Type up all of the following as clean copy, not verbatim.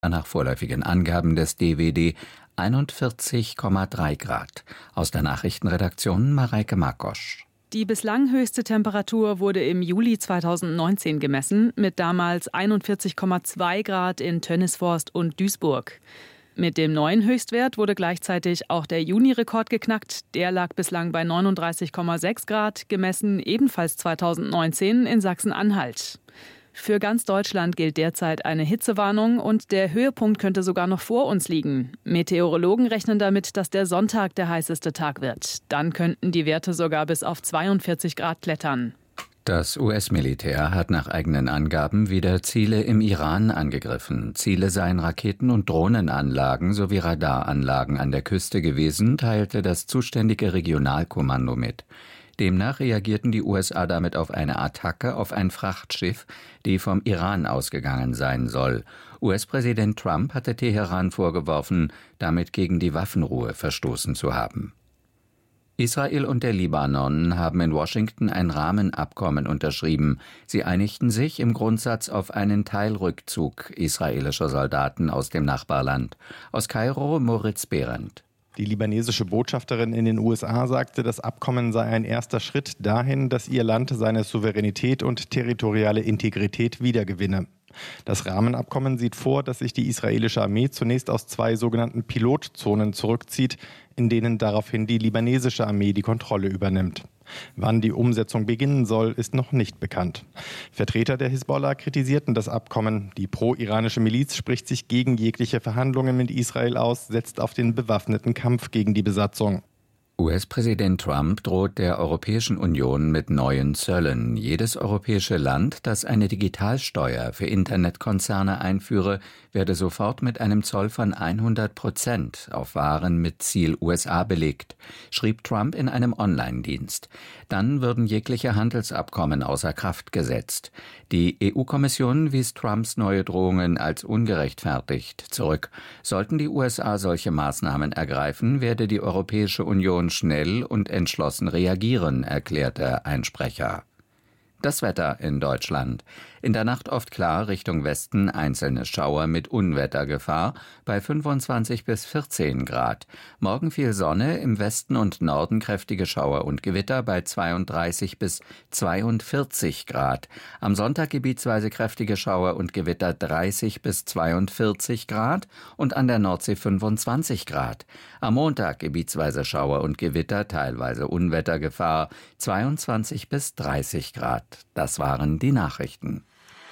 nach vorläufigen Angaben des DWD 41,3 Grad. Aus der Nachrichtenredaktion Mareike Markosch. Die bislang höchste Temperatur wurde im Juli 2019 gemessen, mit damals 41,2 Grad in Tönnisvorst und Duisburg. Mit dem neuen Höchstwert wurde gleichzeitig auch der Juni-Rekord geknackt. Der lag bislang bei 39,6 Grad, gemessen ebenfalls 2019 in Sachsen-Anhalt. Für ganz Deutschland gilt derzeit eine Hitzewarnung und der Höhepunkt könnte sogar noch vor uns liegen. Meteorologen rechnen damit, dass der Sonntag der heißeste Tag wird. Dann könnten die Werte sogar bis auf 42 Grad klettern. Das US-Militär hat nach eigenen Angaben wieder Ziele im Iran angegriffen. Ziele seien Raketen- und Drohnenanlagen sowie Radaranlagen an der Küste gewesen, teilte das zuständige Regionalkommando mit. Demnach reagierten die USA damit auf eine Attacke auf ein Frachtschiff, die vom Iran ausgegangen sein soll. US-Präsident Trump hatte Teheran vorgeworfen, damit gegen die Waffenruhe verstoßen zu haben. Israel und der Libanon haben in Washington ein Rahmenabkommen unterschrieben. Sie einigten sich im Grundsatz auf einen Teilrückzug israelischer Soldaten aus dem Nachbarland. Aus Kairo Moritz Behrendt. Die libanesische Botschafterin in den USA sagte, das Abkommen sei ein erster Schritt dahin, dass ihr Land seine Souveränität und territoriale Integrität wiedergewinne. Das Rahmenabkommen sieht vor, dass sich die israelische Armee zunächst aus 2 sogenannten Pilotzonen zurückzieht, in denen daraufhin die libanesische Armee die Kontrolle übernimmt. Wann die Umsetzung beginnen soll, ist noch nicht bekannt. Vertreter der Hisbollah kritisierten das Abkommen. Die pro-iranische Miliz spricht sich gegen jegliche Verhandlungen mit Israel aus, setzt auf den bewaffneten Kampf gegen die Besatzung. US-Präsident Trump droht der Europäischen Union mit neuen Zöllen. Jedes europäische Land, das eine Digitalsteuer für Internetkonzerne einführe, werde sofort mit einem Zoll von 100% auf Waren mit Ziel USA belegt, schrieb Trump in einem Online-Dienst. Dann würden jegliche Handelsabkommen außer Kraft gesetzt. Die EU-Kommission wies Trumps neue Drohungen als ungerechtfertigt zurück. Sollten die USA solche Maßnahmen ergreifen, werde die Europäische Union schnell und entschlossen reagieren, erklärte ein Sprecher. Das Wetter in Deutschland. In der Nacht oft klar, Richtung Westen einzelne Schauer mit Unwettergefahr bei 25 bis 14 Grad. Morgen viel Sonne, im Westen und Norden kräftige Schauer und Gewitter bei 32 bis 42 Grad. Am Sonntag gebietsweise kräftige Schauer und Gewitter 30 bis 42 Grad und an der Nordsee 25 Grad. Am Montag gebietsweise Schauer und Gewitter, teilweise Unwettergefahr 22 bis 30 Grad. Das waren die Nachrichten.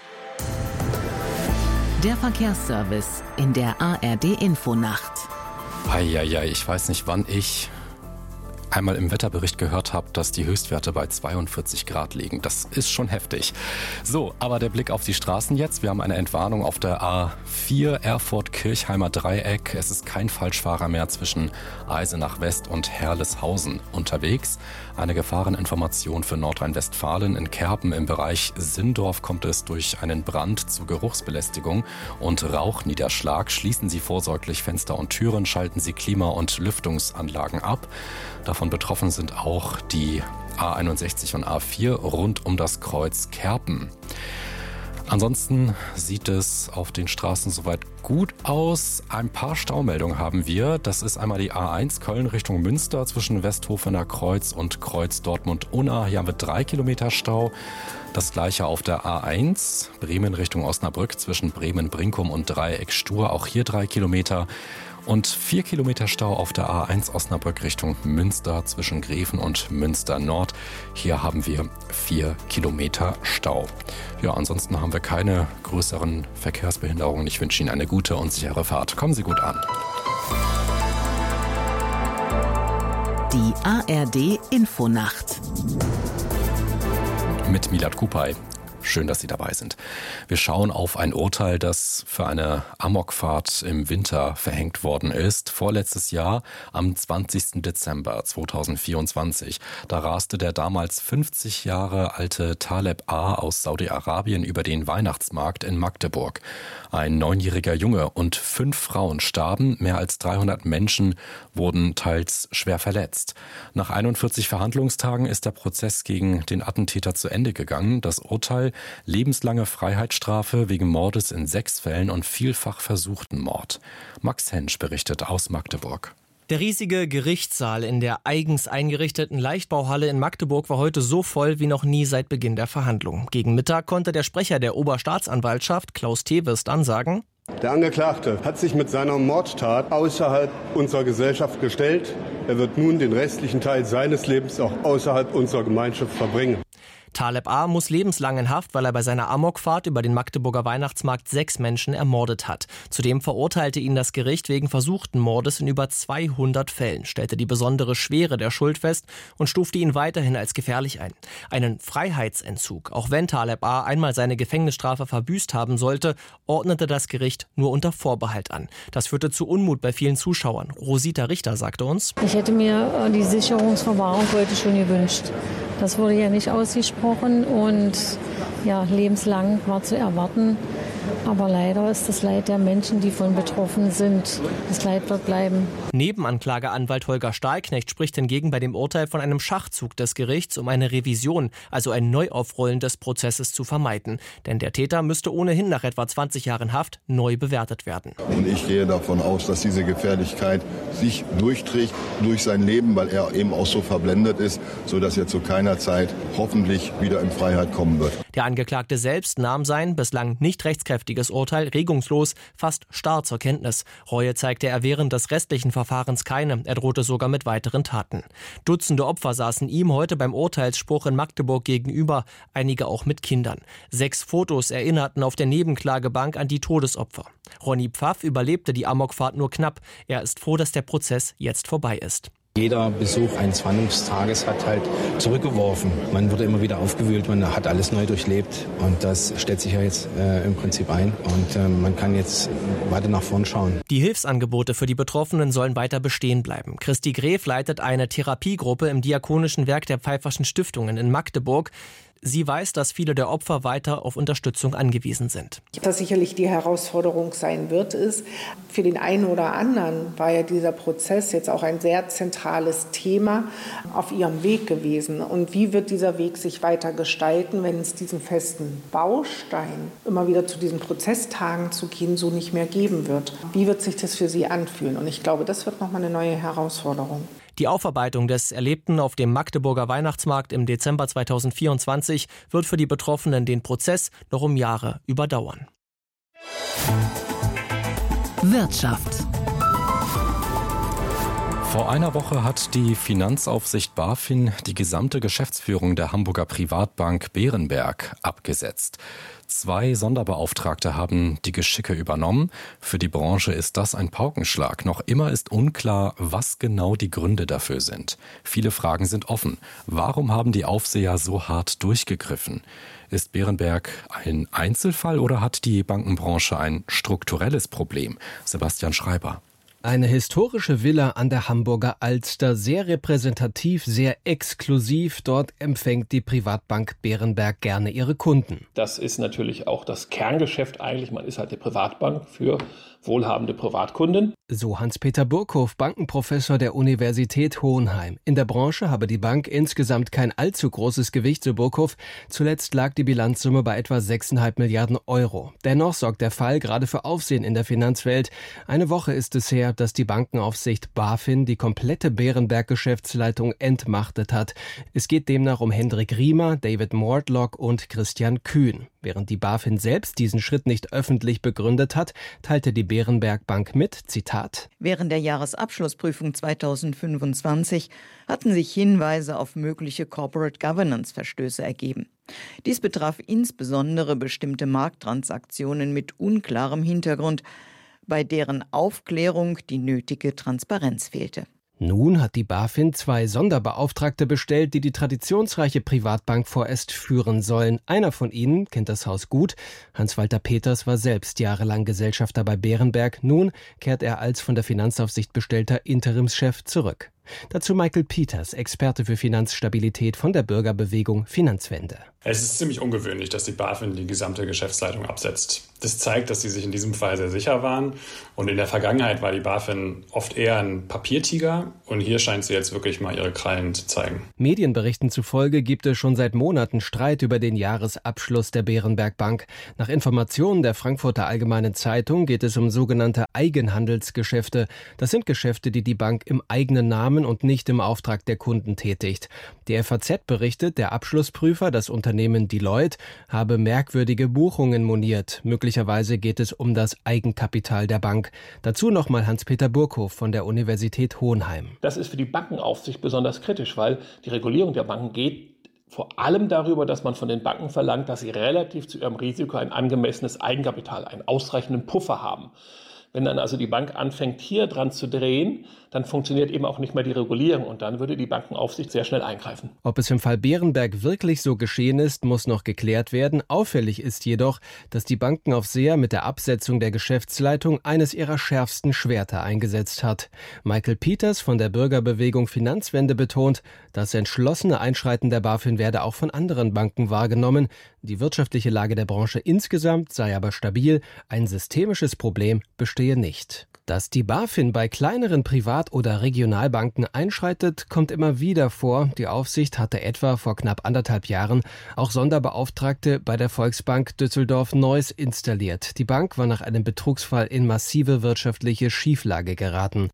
Der Verkehrsservice in der ARD-Infonacht. Eieiei, ich weiß nicht, wann ich einmal im Wetterbericht gehört habe, dass die Höchstwerte bei 42 Grad liegen. Das ist schon heftig. So, aber der Blick auf die Straßen jetzt. Wir haben eine Entwarnung auf der A4 Erfurt-Kirchheimer Dreieck. Es ist kein Falschfahrer mehr zwischen Eisenach West und Herleshausen unterwegs. Eine Gefahreninformation für Nordrhein-Westfalen. In Kerpen im Bereich Sindorf kommt es durch einen Brand zu Geruchsbelästigung und Rauchniederschlag. Schließen Sie vorsorglich Fenster und Türen, schalten Sie Klima- und Lüftungsanlagen ab. Davon betroffen sind auch die A61 und A4 rund um das Kreuz Kerpen. Ansonsten sieht es auf den Straßen soweit gut aus. Ein paar Staumeldungen haben wir. Das ist einmal die A1 Köln Richtung Münster zwischen Westhofener Kreuz und Kreuz Dortmund-Unna. Hier haben wir 3 Kilometer Stau. Das gleiche auf der A1 Bremen Richtung Osnabrück zwischen Bremen-Brinkum und Dreieck Stur. Auch hier 3 Kilometer. Und 4 Kilometer Stau auf der A1 Osnabrück Richtung Münster zwischen Greven und Münster Nord. Hier haben wir 4 Kilometer Stau. Ja, ansonsten haben wir keine größeren Verkehrsbehinderungen. Ich wünsche Ihnen eine gute und sichere Fahrt. Kommen Sie gut an. Die ARD-Infonacht. Mit Milad Kupay. Schön, dass Sie dabei sind. Wir schauen auf ein Urteil, das für eine Amokfahrt im Winter verhängt worden ist. Vorletztes Jahr, am 20. Dezember 2024. Da raste der damals 50 Jahre alte Taleb A. aus Saudi-Arabien über den Weihnachtsmarkt in Magdeburg. Ein 9-jähriger Junge und 5 Frauen starben. Mehr als 300 Menschen wurden teils schwer verletzt. Nach 41 Verhandlungstagen ist der Prozess gegen den Attentäter zu Ende gegangen. Das Urteil Lebenslange Freiheitsstrafe wegen Mordes in 6 Fällen und vielfach versuchten Mord. Max Hensch berichtet aus Magdeburg. Der riesige Gerichtssaal in der eigens eingerichteten Leichtbauhalle in Magdeburg war heute so voll wie noch nie seit Beginn der Verhandlungen. Gegen Mittag konnte der Sprecher der Oberstaatsanwaltschaft, Klaus Tewes, dann sagen: Der Angeklagte hat sich mit seiner Mordtat außerhalb unserer Gesellschaft gestellt. Er wird nun den restlichen Teil seines Lebens auch außerhalb unserer Gemeinschaft verbringen. Taleb A. muss lebenslang in Haft, weil er bei seiner Amokfahrt über den Magdeburger Weihnachtsmarkt 6 Menschen ermordet hat. Zudem verurteilte ihn das Gericht wegen versuchten Mordes in über 200 Fällen, stellte die besondere Schwere der Schuld fest und stufte ihn weiterhin als gefährlich ein. Einen Freiheitsentzug, auch wenn Taleb A. einmal seine Gefängnisstrafe verbüßt haben sollte, ordnete das Gericht nur unter Vorbehalt an. Das führte zu Unmut bei vielen Zuschauern. Rosita Richter sagte uns: Ich hätte mir die Sicherungsverwahrung heute schon gewünscht. Das wurde ja nicht ausgesprochen und ja, lebenslang war zu erwarten. Aber leider ist das Leid der Menschen, die von betroffen sind, das Leid wird bleiben. Nebenanklageanwalt Holger Stahlknecht spricht hingegen bei dem Urteil von einem Schachzug des Gerichts, um eine Revision, also ein Neuaufrollen des Prozesses zu vermeiden. Denn der Täter müsste ohnehin nach etwa 20 Jahren Haft neu bewertet werden. Und ich gehe davon aus, dass diese Gefährlichkeit sich durchträgt durch sein Leben, weil er eben auch so verblendet ist, sodass er zu keiner Zeit hoffentlich wieder in Freiheit kommen wird. Der Angeklagte selbst nahm sein bislang nicht rechtskräftiges Urteil regungslos, fast starr zur Kenntnis. Reue zeigte er während des restlichen Verfahrens keine. Er drohte sogar mit weiteren Taten. Dutzende Opfer saßen ihm heute beim Urteilsspruch in Magdeburg gegenüber, einige auch mit Kindern. 6 Fotos erinnerten auf der Nebenklagebank an die Todesopfer. Ronny Pfaff überlebte die Amokfahrt nur knapp. Er ist froh, dass der Prozess jetzt vorbei ist. Jeder Besuch eines Verhandlungstages hat halt zurückgeworfen. Man wurde immer wieder aufgewühlt, man hat alles neu durchlebt und das stellt sich ja jetzt im Prinzip ein und man kann jetzt weiter nach vorn schauen. Die Hilfsangebote für die Betroffenen sollen weiter bestehen bleiben. Christi Gref leitet eine Therapiegruppe im Diakonischen Werk der Pfeifferschen Stiftungen in Magdeburg. Sie weiß, dass viele der Opfer weiter auf Unterstützung angewiesen sind. Was sicherlich die Herausforderung sein wird, ist, für den einen oder anderen war ja dieser Prozess jetzt auch ein sehr zentrales Thema auf ihrem Weg gewesen. Und wie wird dieser Weg sich weiter gestalten, wenn es diesen festen Baustein, immer wieder zu diesen Prozesstagen zu gehen, so nicht mehr geben wird? Wie wird sich das für sie anfühlen? Und ich glaube, das wird nochmal eine neue Herausforderung. Die Aufarbeitung des Erlebten auf dem Magdeburger Weihnachtsmarkt im Dezember 2024 wird für die Betroffenen den Prozess noch um Jahre überdauern. Wirtschaft. Vor einer Woche hat die Finanzaufsicht BaFin die gesamte Geschäftsführung der Hamburger Privatbank Berenberg abgesetzt. 2 Sonderbeauftragte haben die Geschicke übernommen. Für die Branche ist das ein Paukenschlag. Noch immer ist unklar, was genau die Gründe dafür sind. Viele Fragen sind offen. Warum haben die Aufseher so hart durchgegriffen? Ist Berenberg ein Einzelfall oder hat die Bankenbranche ein strukturelles Problem? Sebastian Schreiber. Eine historische Villa an der Hamburger Alster, sehr repräsentativ, sehr exklusiv. Dort empfängt die Privatbank Berenberg gerne ihre Kunden. Das ist natürlich auch das Kerngeschäft eigentlich. Man ist halt eine Privatbank für wohlhabende Privatkunden. So Hans-Peter Burkhoff, Bankenprofessor der Universität Hohenheim. In der Branche habe die Bank insgesamt kein allzu großes Gewicht, so Burkhoff. Zuletzt lag die Bilanzsumme bei etwa 6,5 Milliarden Euro. Dennoch sorgt der Fall gerade für Aufsehen in der Finanzwelt. Eine Woche ist es her, dass die Bankenaufsicht BaFin die komplette Berenberg-Geschäftsleitung entmachtet hat. Es geht demnach um Hendrik Riemer, David Mortlock und Christian Kühn. Während die BaFin selbst diesen Schritt nicht öffentlich begründet hat, teilte die Berenberg Bank mit, Zitat: Während der Jahresabschlussprüfung 2025 hatten sich Hinweise auf mögliche Corporate Governance-Verstöße ergeben. Dies betraf insbesondere bestimmte Markttransaktionen mit unklarem Hintergrund, bei deren Aufklärung die nötige Transparenz fehlte. Nun hat die BaFin 2 Sonderbeauftragte bestellt, die die traditionsreiche Privatbank vorerst führen sollen. Einer von ihnen kennt das Haus gut. Hans-Walter Peters war selbst jahrelang Gesellschafter bei Berenberg. Nun kehrt er als von der Finanzaufsicht bestellter Interimschef zurück. Dazu Michael Peters, Experte für Finanzstabilität von der Bürgerbewegung Finanzwende. Es ist ziemlich ungewöhnlich, dass die BaFin die gesamte Geschäftsleitung absetzt. Das zeigt, dass sie sich in diesem Fall sehr sicher waren. Und in der Vergangenheit war die BaFin oft eher ein Papiertiger. Und hier scheint sie jetzt wirklich mal ihre Krallen zu zeigen. Medienberichten zufolge gibt es schon seit Monaten Streit über den Jahresabschluss der Berenberg Bank. Nach Informationen der Frankfurter Allgemeinen Zeitung geht es um sogenannte Eigenhandelsgeschäfte. Das sind Geschäfte, die die Bank im eigenen Namen und nicht im Auftrag der Kunden tätigt. Die FAZ berichtet, der Abschlussprüfer, das Unternehmen Deloitte, habe merkwürdige Buchungen moniert. Möglicherweise geht es um das Eigenkapital der Bank. Dazu nochmal Hans-Peter Burkhoff von der Universität Hohenheim. Das ist für die Bankenaufsicht besonders kritisch, weil die Regulierung der Banken geht vor allem darüber, dass man von den Banken verlangt, dass sie relativ zu ihrem Risiko ein angemessenes Eigenkapital, einen ausreichenden Puffer haben. Wenn dann also die Bank anfängt, hier dran zu drehen, dann funktioniert eben auch nicht mehr die Regulierung und dann würde die Bankenaufsicht sehr schnell eingreifen. Ob es im Fall Berenberg wirklich so geschehen ist, muss noch geklärt werden. Auffällig ist jedoch, dass die Bankenaufseher mit der Absetzung der Geschäftsleitung eines ihrer schärfsten Schwerter eingesetzt hat. Michael Peters von der Bürgerbewegung Finanzwende betont, das entschlossene Einschreiten der BaFin werde auch von anderen Banken wahrgenommen. Die wirtschaftliche Lage der Branche insgesamt sei aber stabil. Ein systemisches Problem bestehe nicht. Dass die BaFin bei kleineren Privat- oder Regionalbanken einschreitet, kommt immer wieder vor. Die Aufsicht hatte etwa vor knapp 1,5 Jahren auch Sonderbeauftragte bei der Volksbank Düsseldorf-Neuss installiert. Die Bank war nach einem Betrugsfall in massive wirtschaftliche Schieflage geraten.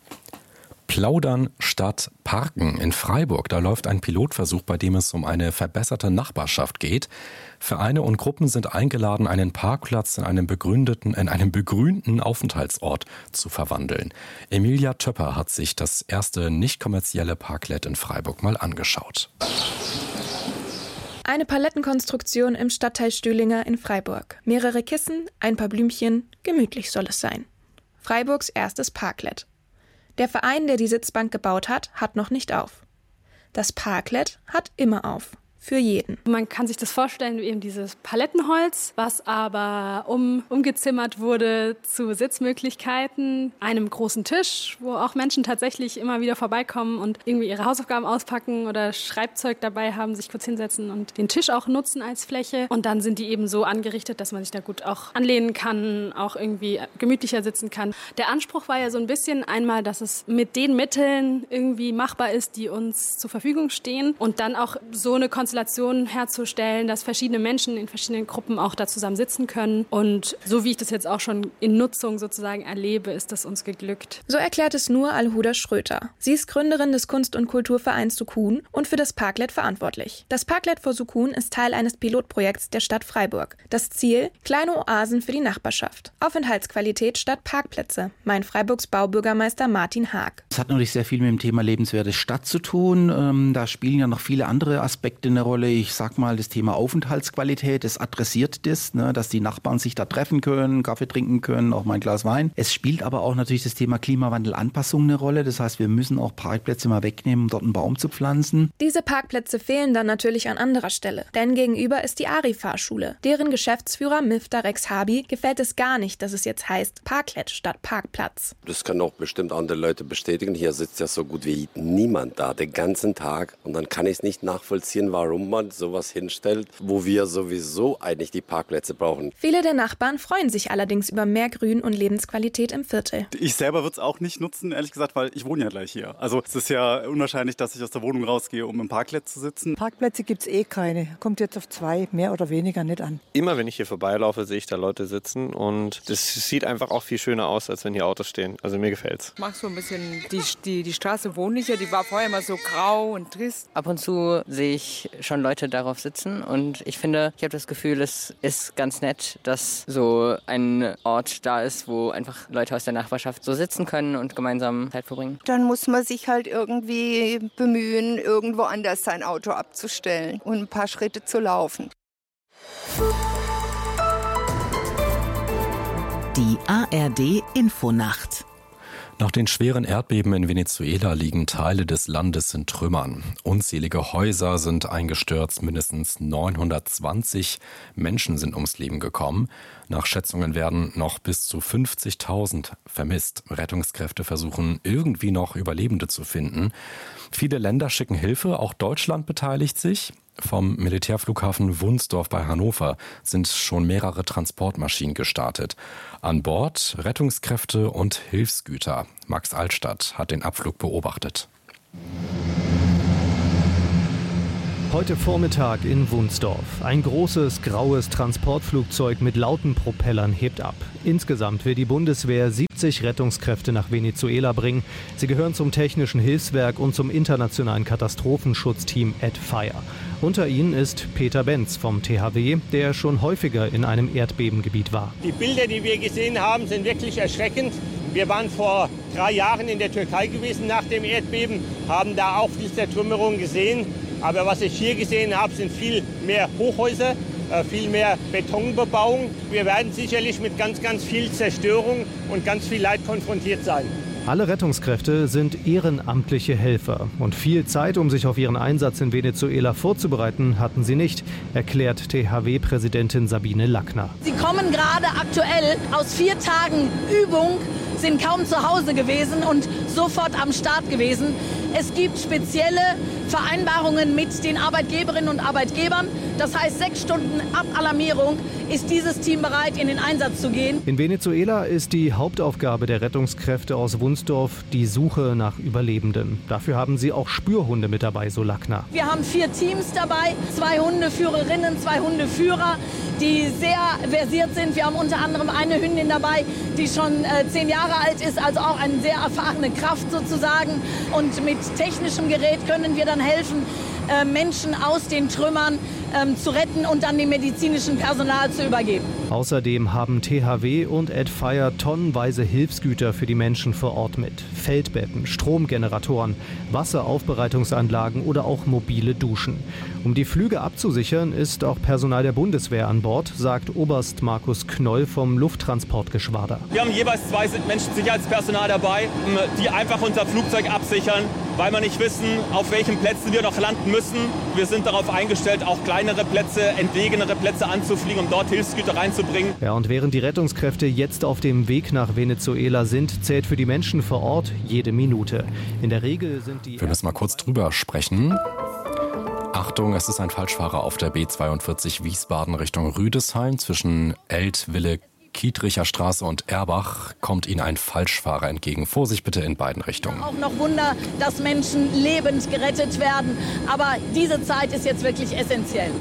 Plaudern statt Parken in Freiburg. Da läuft ein Pilotversuch, bei dem es um eine verbesserte Nachbarschaft geht. Vereine und Gruppen sind eingeladen, einen Parkplatz in einem begrünten Aufenthaltsort zu verwandeln. Emilia Töpper hat sich das erste nicht kommerzielle Parklet in Freiburg mal angeschaut. Eine Palettenkonstruktion im Stadtteil Stühlinger in Freiburg. Mehrere Kissen, ein paar Blümchen, gemütlich soll es sein. Freiburgs erstes Parklet. Der Verein, der die Sitzbank gebaut hat, hat noch nicht auf. Das Parklet hat immer auf. Für jeden. Man kann sich das vorstellen wie eben dieses Palettenholz, was aber umgezimmert wurde zu Sitzmöglichkeiten, einem großen Tisch, wo auch Menschen tatsächlich immer wieder vorbeikommen und irgendwie ihre Hausaufgaben auspacken oder Schreibzeug dabei haben, sich kurz hinsetzen und den Tisch auch nutzen als Fläche. Und dann sind die eben so angerichtet, dass man sich da gut auch anlehnen kann, auch irgendwie gemütlicher sitzen kann. Der Anspruch war ja so ein bisschen einmal, dass es mit den Mitteln irgendwie machbar ist, die uns zur Verfügung stehen und dann auch so eine Konstellation herzustellen, dass verschiedene Menschen in verschiedenen Gruppen auch da zusammen sitzen können. Und so wie ich das jetzt auch schon in Nutzung sozusagen erlebe, ist das uns geglückt. So erklärt es Nur Al-Huda Schröter. Sie ist Gründerin des Kunst- und Kulturvereins Sukun und für das Parklet verantwortlich. Das Parklet for Sukun ist Teil eines Pilotprojekts der Stadt Freiburg. Das Ziel? Kleine Oasen für die Nachbarschaft. Aufenthaltsqualität statt Parkplätze, meint Freiburgs Baubürgermeister Martin Haag. Es hat natürlich sehr viel mit dem Thema lebenswerte Stadt zu tun. Da spielen ja noch viele andere Aspekte eine Rolle. Ich sag mal, das Thema Aufenthaltsqualität, das adressiert das, dass die Nachbarn sich da treffen können, Kaffee trinken können, auch mal ein Glas Wein. Es spielt aber auch natürlich das Thema Klimawandelanpassung eine Rolle. Das heißt, wir müssen auch Parkplätze mal wegnehmen, um dort einen Baum zu pflanzen. Diese Parkplätze fehlen dann natürlich an anderer Stelle. Denn gegenüber ist die Ari-Fahrschule. Deren Geschäftsführer Mifta Rex-Habi gefällt es gar nicht, dass es jetzt heißt Parklet statt Parkplatz. Das können auch bestimmt andere Leute bestätigen. Hier sitzt ja so gut wie niemand da den ganzen Tag. Und dann kann ich es nicht nachvollziehen, warum man sowas hinstellt, wo wir sowieso eigentlich die Parkplätze brauchen. Viele der Nachbarn freuen sich allerdings über mehr Grün und Lebensqualität im Viertel. Ich selber würde es auch nicht nutzen, ehrlich gesagt, weil ich wohne ja gleich hier. Also es ist ja unwahrscheinlich, dass ich aus der Wohnung rausgehe, um im Parkplatz zu sitzen. Parkplätze gibt es eh keine. Kommt jetzt auf 2, mehr oder weniger nicht an. Immer wenn ich hier vorbeilaufe, sehe ich da Leute sitzen und das sieht einfach auch viel schöner aus, als wenn hier Autos stehen. Also mir gefällt's. Ich mag so ein bisschen die Straße wohnlicher, die war vorher immer so grau und trist. Ab und zu sehe ich schon Leute darauf sitzen und ich finde, ich habe das Gefühl, es ist ganz nett, dass so ein Ort da ist, wo einfach Leute aus der Nachbarschaft so sitzen können und gemeinsam Zeit verbringen. Dann muss man sich halt irgendwie bemühen, irgendwo anders sein Auto abzustellen und ein paar Schritte zu laufen. Die ARD Infonacht. Nach den schweren Erdbeben in Venezuela liegen Teile des Landes in Trümmern. Unzählige Häuser sind eingestürzt, mindestens 920 Menschen sind ums Leben gekommen. Nach Schätzungen werden noch bis zu 50.000 vermisst. Rettungskräfte versuchen irgendwie noch Überlebende zu finden. Viele Länder schicken Hilfe, auch Deutschland beteiligt sich. Vom Militärflughafen Wunsdorf bei Hannover sind schon mehrere Transportmaschinen gestartet. An Bord Rettungskräfte und Hilfsgüter. Max Altstadt hat den Abflug beobachtet. Heute Vormittag in Wunsdorf. Ein großes, graues Transportflugzeug mit lauten Propellern hebt ab. Insgesamt will die Bundeswehr 70 Rettungskräfte nach Venezuela bringen. Sie gehören zum Technischen Hilfswerk und zum internationalen Katastrophenschutzteam AdFire. Unter ihnen ist Peter Benz vom THW, der schon häufiger in einem Erdbebengebiet war. Die Bilder, die wir gesehen haben, sind wirklich erschreckend. Wir waren vor 3 Jahren in der Türkei gewesen nach dem Erdbeben, haben da auch diese Zertrümmerung gesehen. Aber was ich hier gesehen habe, sind viel mehr Hochhäuser, viel mehr Betonbebauung. Wir werden sicherlich mit ganz, ganz viel Zerstörung und ganz viel Leid konfrontiert sein. Alle Rettungskräfte sind ehrenamtliche Helfer. Und viel Zeit, um sich auf ihren Einsatz in Venezuela vorzubereiten, hatten sie nicht, erklärt THW-Präsidentin Sabine Lackner. Sie kommen gerade aktuell aus 4 Tagen Übung, sind kaum zu Hause gewesen und sofort am Start gewesen. Es gibt spezielle Vereinbarungen mit den Arbeitgeberinnen und Arbeitgebern. Das heißt, 6 Stunden ab Alarmierung ist dieses Team bereit, in den Einsatz zu gehen. In Venezuela ist die Hauptaufgabe der Rettungskräfte aus Wunsdorf die Suche nach Überlebenden. Dafür haben sie auch Spürhunde mit dabei, so Lackner. Wir haben 4 Teams dabei, 2 Hundeführerinnen, 2 Hundeführer, die sehr versiert sind. Wir haben unter anderem eine Hündin dabei, die schon 10 Jahre alt ist, also auch eine sehr erfahrene Kraft sozusagen. Und mit technischem Gerät können wir dann helfen, Menschen aus den Trümmern zu retten und dann dem medizinischen Personal zu übergeben. Außerdem haben THW und AdFire tonnenweise Hilfsgüter für die Menschen vor Ort mit. Feldbetten, Stromgeneratoren, Wasseraufbereitungsanlagen oder auch mobile Duschen. Um die Flüge abzusichern, ist auch Personal der Bundeswehr an Bord, sagt Oberst Markus Knoll vom Lufttransportgeschwader. Wir haben jeweils 2 Menschensicherheitspersonal dabei, die einfach unser Flugzeug absichern, weil wir nicht wissen, auf welchen Plätzen wir noch landen müssen. Wir sind darauf eingestellt, auch kleinere Plätze, entlegenere Plätze anzufliegen, um dort Hilfsgüter reinzubringen. Ja, und während die Rettungskräfte jetzt auf dem Weg nach Venezuela sind, zählt für die Menschen vor Ort jede Minute. In der Regel sind die... Wir müssen mal kurz drüber sprechen. Achtung, es ist ein Falschfahrer auf der B42 Wiesbaden Richtung Rüdesheim. Zwischen Eltville-Kietricher Straße und Erbach kommt Ihnen ein Falschfahrer entgegen. Vorsicht bitte in beiden Richtungen. Auch noch Wunder, dass Menschen lebend gerettet werden. Aber diese Zeit ist jetzt wirklich essentiell.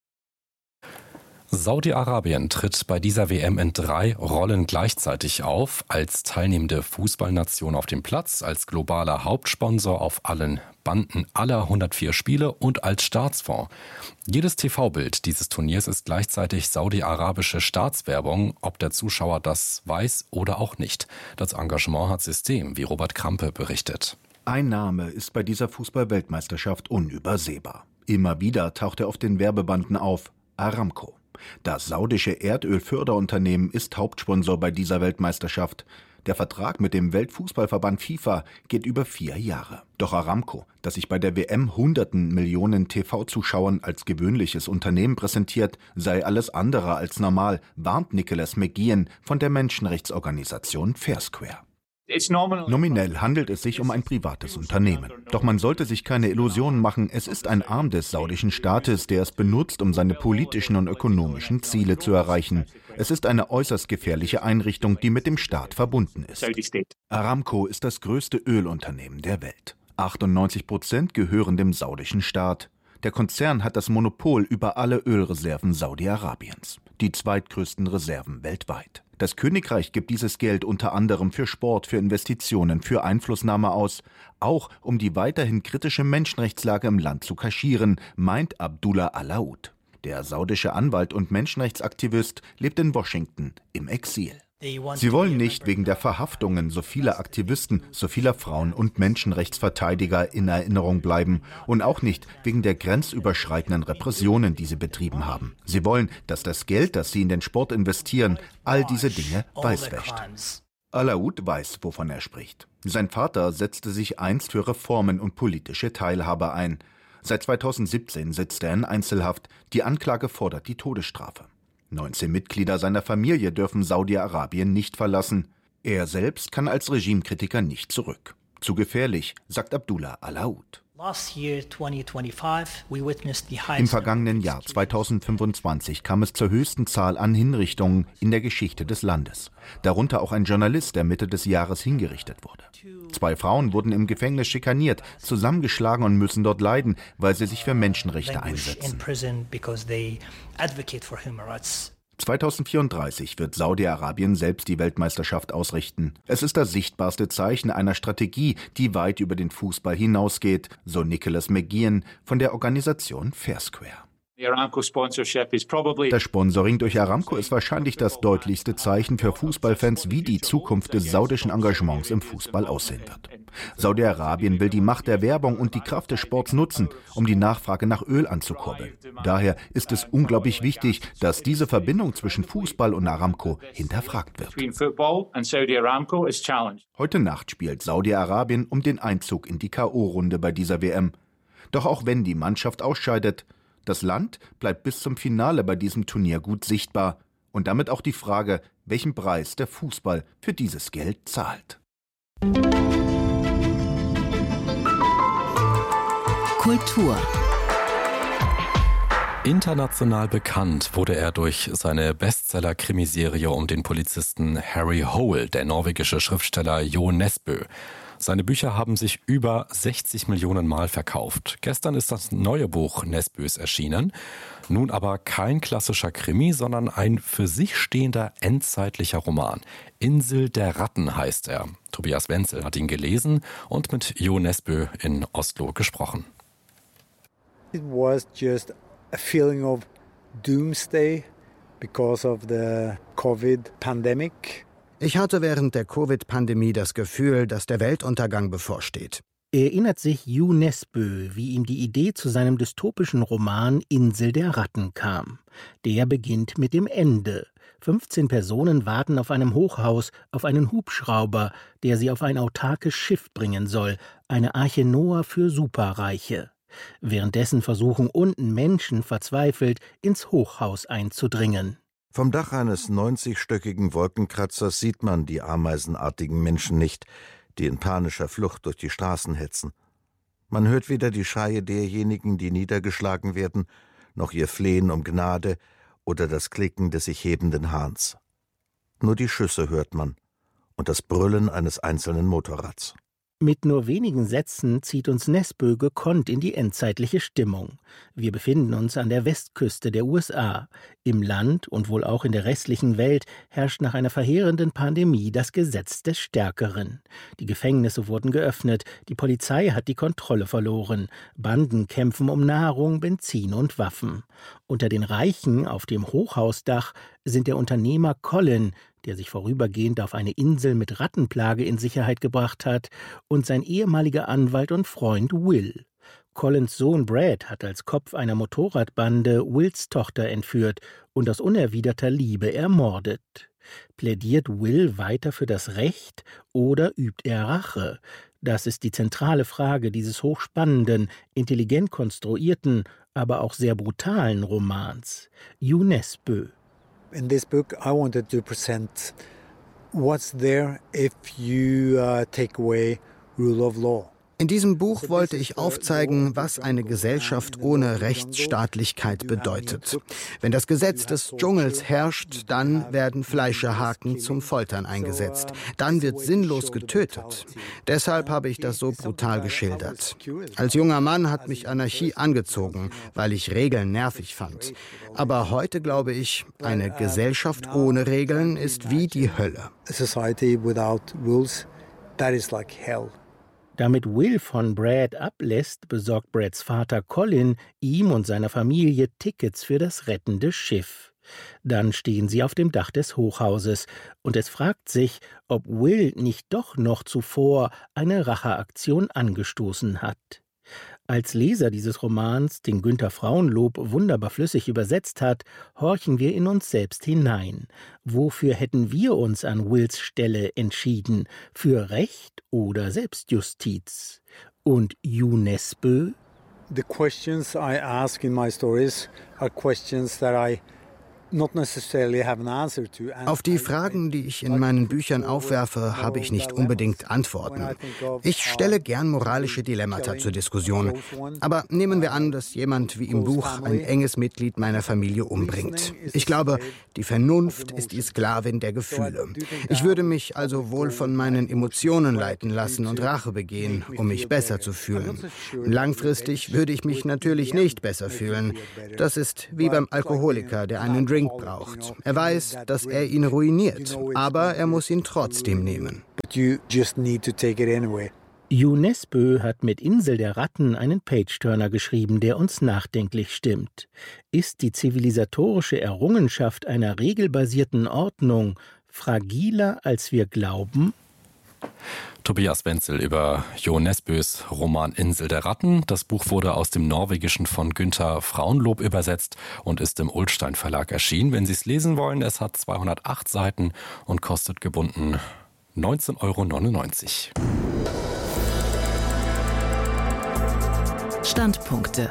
Saudi-Arabien tritt bei dieser WM in 3 Rollen gleichzeitig auf. Als teilnehmende Fußballnation auf dem Platz, als globaler Hauptsponsor auf allen Banden aller 104 Spiele und als Staatsfonds. Jedes TV-Bild dieses Turniers ist gleichzeitig saudi-arabische Staatswerbung, ob der Zuschauer das weiß oder auch nicht. Das Engagement hat System, wie Robert Krampe berichtet. Ein Name ist bei dieser Fußball-Weltmeisterschaft unübersehbar. Immer wieder taucht er auf den Werbebanden auf: Aramco. Das saudische Erdölförderunternehmen ist Hauptsponsor bei dieser Weltmeisterschaft. Der Vertrag mit dem Weltfußballverband FIFA geht über 4 Jahre. Doch Aramco, das sich bei der WM hunderten Millionen TV-Zuschauern als gewöhnliches Unternehmen präsentiert, sei alles andere als normal, warnt Nicholas McGeehan von der Menschenrechtsorganisation Fair Square. Nominell handelt es sich um ein privates Unternehmen. Doch man sollte sich keine Illusionen machen, es ist ein Arm des saudischen Staates, der es benutzt, um seine politischen und ökonomischen Ziele zu erreichen. Es ist eine äußerst gefährliche Einrichtung, die mit dem Staat verbunden ist. Aramco ist das größte Ölunternehmen der Welt. 98% gehören dem saudischen Staat. Der Konzern hat das Monopol über alle Ölreserven Saudi-Arabiens, die zweitgrößten Reserven weltweit. Das Königreich gibt dieses Geld unter anderem für Sport, für Investitionen, für Einflussnahme aus, auch um die weiterhin kritische Menschenrechtslage im Land zu kaschieren, meint Abdullah Alaoud. Der saudische Anwalt und Menschenrechtsaktivist lebt in Washington im Exil. Sie wollen nicht wegen der Verhaftungen so vieler Aktivisten, so vieler Frauen und Menschenrechtsverteidiger in Erinnerung bleiben und auch nicht wegen der grenzüberschreitenden Repressionen, die sie betrieben haben. Sie wollen, dass das Geld, das sie in den Sport investieren, all diese Dinge weißwäscht. Alaoud weiß, wovon er spricht. Sein Vater setzte sich einst für Reformen und politische Teilhabe ein. Seit 2017 sitzt er in Einzelhaft. Die Anklage fordert die Todesstrafe. 19 Mitglieder seiner Familie dürfen Saudi-Arabien nicht verlassen. Er selbst kann als Regimekritiker nicht zurück. Zu gefährlich, sagt Abdullah Alaoud. Im vergangenen Jahr 2025 kam es zur höchsten Zahl an Hinrichtungen in der Geschichte des Landes. Darunter auch ein Journalist, der Mitte des Jahres hingerichtet wurde. 2 Frauen wurden im Gefängnis schikaniert, zusammengeschlagen und müssen dort leiden, weil sie sich für Menschenrechte einsetzen. 2034 wird Saudi-Arabien selbst die Weltmeisterschaft ausrichten. Es ist das sichtbarste Zeichen einer Strategie, die weit über den Fußball hinausgeht, so Nicholas McGeehan von der Organisation Fair Square. Das Sponsoring durch Aramco ist wahrscheinlich das deutlichste Zeichen für Fußballfans, wie die Zukunft des saudischen Engagements im Fußball aussehen wird. Saudi-Arabien will die Macht der Werbung und die Kraft des Sports nutzen, um die Nachfrage nach Öl anzukurbeln. Daher ist es unglaublich wichtig, dass diese Verbindung zwischen Fußball und Aramco hinterfragt wird. Heute Nacht spielt Saudi-Arabien um den Einzug in die K.O.-Runde bei dieser WM. Doch auch wenn die Mannschaft ausscheidet, das Land bleibt bis zum Finale bei diesem Turnier gut sichtbar. Und damit auch die Frage, welchen Preis der Fußball für dieses Geld zahlt. Kultur. International bekannt wurde er durch seine Bestseller-Krimiserie um den Polizisten Harry Hole, der norwegische Schriftsteller Jo Nesbø. Seine Bücher haben sich über 60 Millionen Mal verkauft. Gestern ist das neue Buch Nesbøs erschienen. Nun aber kein klassischer Krimi, sondern ein für sich stehender endzeitlicher Roman. Insel der Ratten heißt er. Tobias Wenzel hat ihn gelesen und mit Jo Nesbø in Oslo gesprochen. It was just a feeling of doomsday because of the COVID pandemic. Ich hatte während der Covid-Pandemie das Gefühl, dass der Weltuntergang bevorsteht. Erinnert sich Jo Nesbø, wie ihm die Idee zu seinem dystopischen Roman Insel der Ratten kam. Der beginnt mit dem Ende. 15 Personen warten auf einem Hochhaus auf einen Hubschrauber, der sie auf ein autarkes Schiff bringen soll, eine Arche Noah für Superreiche. Währenddessen versuchen unten Menschen verzweifelt, ins Hochhaus einzudringen. Vom Dach eines 90-stöckigen Wolkenkratzers sieht man die ameisenartigen Menschen nicht, die in panischer Flucht durch die Straßen hetzen. Man hört weder die Schreie derjenigen, die niedergeschlagen werden, noch ihr Flehen um Gnade oder das Klicken des sich hebenden Hahns. Nur die Schüsse hört man und das Brüllen eines einzelnen Motorrads. Mit nur wenigen Sätzen zieht uns Nesbø gekonnt in die endzeitliche Stimmung. Wir befinden uns an der Westküste der USA. Im Land und wohl auch in der restlichen Welt herrscht nach einer verheerenden Pandemie das Gesetz des Stärkeren. Die Gefängnisse wurden geöffnet, die Polizei hat die Kontrolle verloren, Banden kämpfen um Nahrung, Benzin und Waffen. Unter den Reichen auf dem Hochhausdach sind der Unternehmer Colin, der sich vorübergehend auf eine Insel mit Rattenplage in Sicherheit gebracht hat, und sein ehemaliger Anwalt und Freund Will. Collins Sohn Brad hat als Kopf einer Motorradbande Wills Tochter entführt und aus unerwiderter Liebe ermordet. Plädiert Will weiter für das Recht oder übt er Rache? Das ist die zentrale Frage dieses hochspannenden, intelligent konstruierten, aber auch sehr brutalen Romans. Jo Nesbø. In this book, I wanted to present what's there if you take away rule of law. In diesem Buch wollte ich aufzeigen, was eine Gesellschaft ohne Rechtsstaatlichkeit bedeutet. Wenn das Gesetz des Dschungels herrscht, dann werden Fleischerhaken zum Foltern eingesetzt. Dann wird sinnlos getötet. Deshalb habe ich das so brutal geschildert. Als junger Mann hat mich Anarchie angezogen, weil ich Regeln nervig fand. Aber heute glaube ich, eine Gesellschaft ohne Regeln ist wie die Hölle. A society without rules, that is like hell. Damit Will von Brad ablässt, besorgt Brads Vater Colin ihm und seiner Familie Tickets für das rettende Schiff. Dann stehen sie auf dem Dach des Hochhauses und es fragt sich, ob Will nicht doch noch zuvor eine Racheaktion angestoßen hat. Als Leser dieses Romans, den Günter Frauenlob wunderbar flüssig übersetzt hat, horchen wir in uns selbst hinein. Wofür hätten wir uns an Wills Stelle entschieden? Für Recht oder Selbstjustiz? Und Jo Nesbø? The questions I ask in my stories are questions that I not necessarily have an answer to. Auf die Fragen, die ich in meinen Büchern aufwerfe, habe ich nicht unbedingt Antworten. Ich stelle gern moralische Dilemmata zur Diskussion. Aber nehmen wir an, dass jemand wie im Buch ein enges Mitglied meiner Familie umbringt. Ich glaube, die Vernunft ist die Sklavin der Gefühle. Ich würde mich also wohl von meinen Emotionen leiten lassen und Rache begehen, um mich besser zu fühlen. Langfristig würde ich mich natürlich nicht besser fühlen. Das ist wie beim Alkoholiker, der einen Drink braucht. Er weiß, dass er ihn ruiniert, aber er muss ihn trotzdem nehmen. Jo Nesbø hat mit Insel der Ratten einen Page-Turner geschrieben, der uns nachdenklich stimmt. Ist die zivilisatorische Errungenschaft einer regelbasierten Ordnung fragiler, als wir glauben? Tobias Wenzel über Jo Nesbøs Roman Insel der Ratten. Das Buch wurde aus dem Norwegischen von Günter Frauenlob übersetzt und ist im Ullstein Verlag erschienen. Wenn Sie es lesen wollen, es hat 208 Seiten und kostet gebunden 19,99 €. Standpunkte.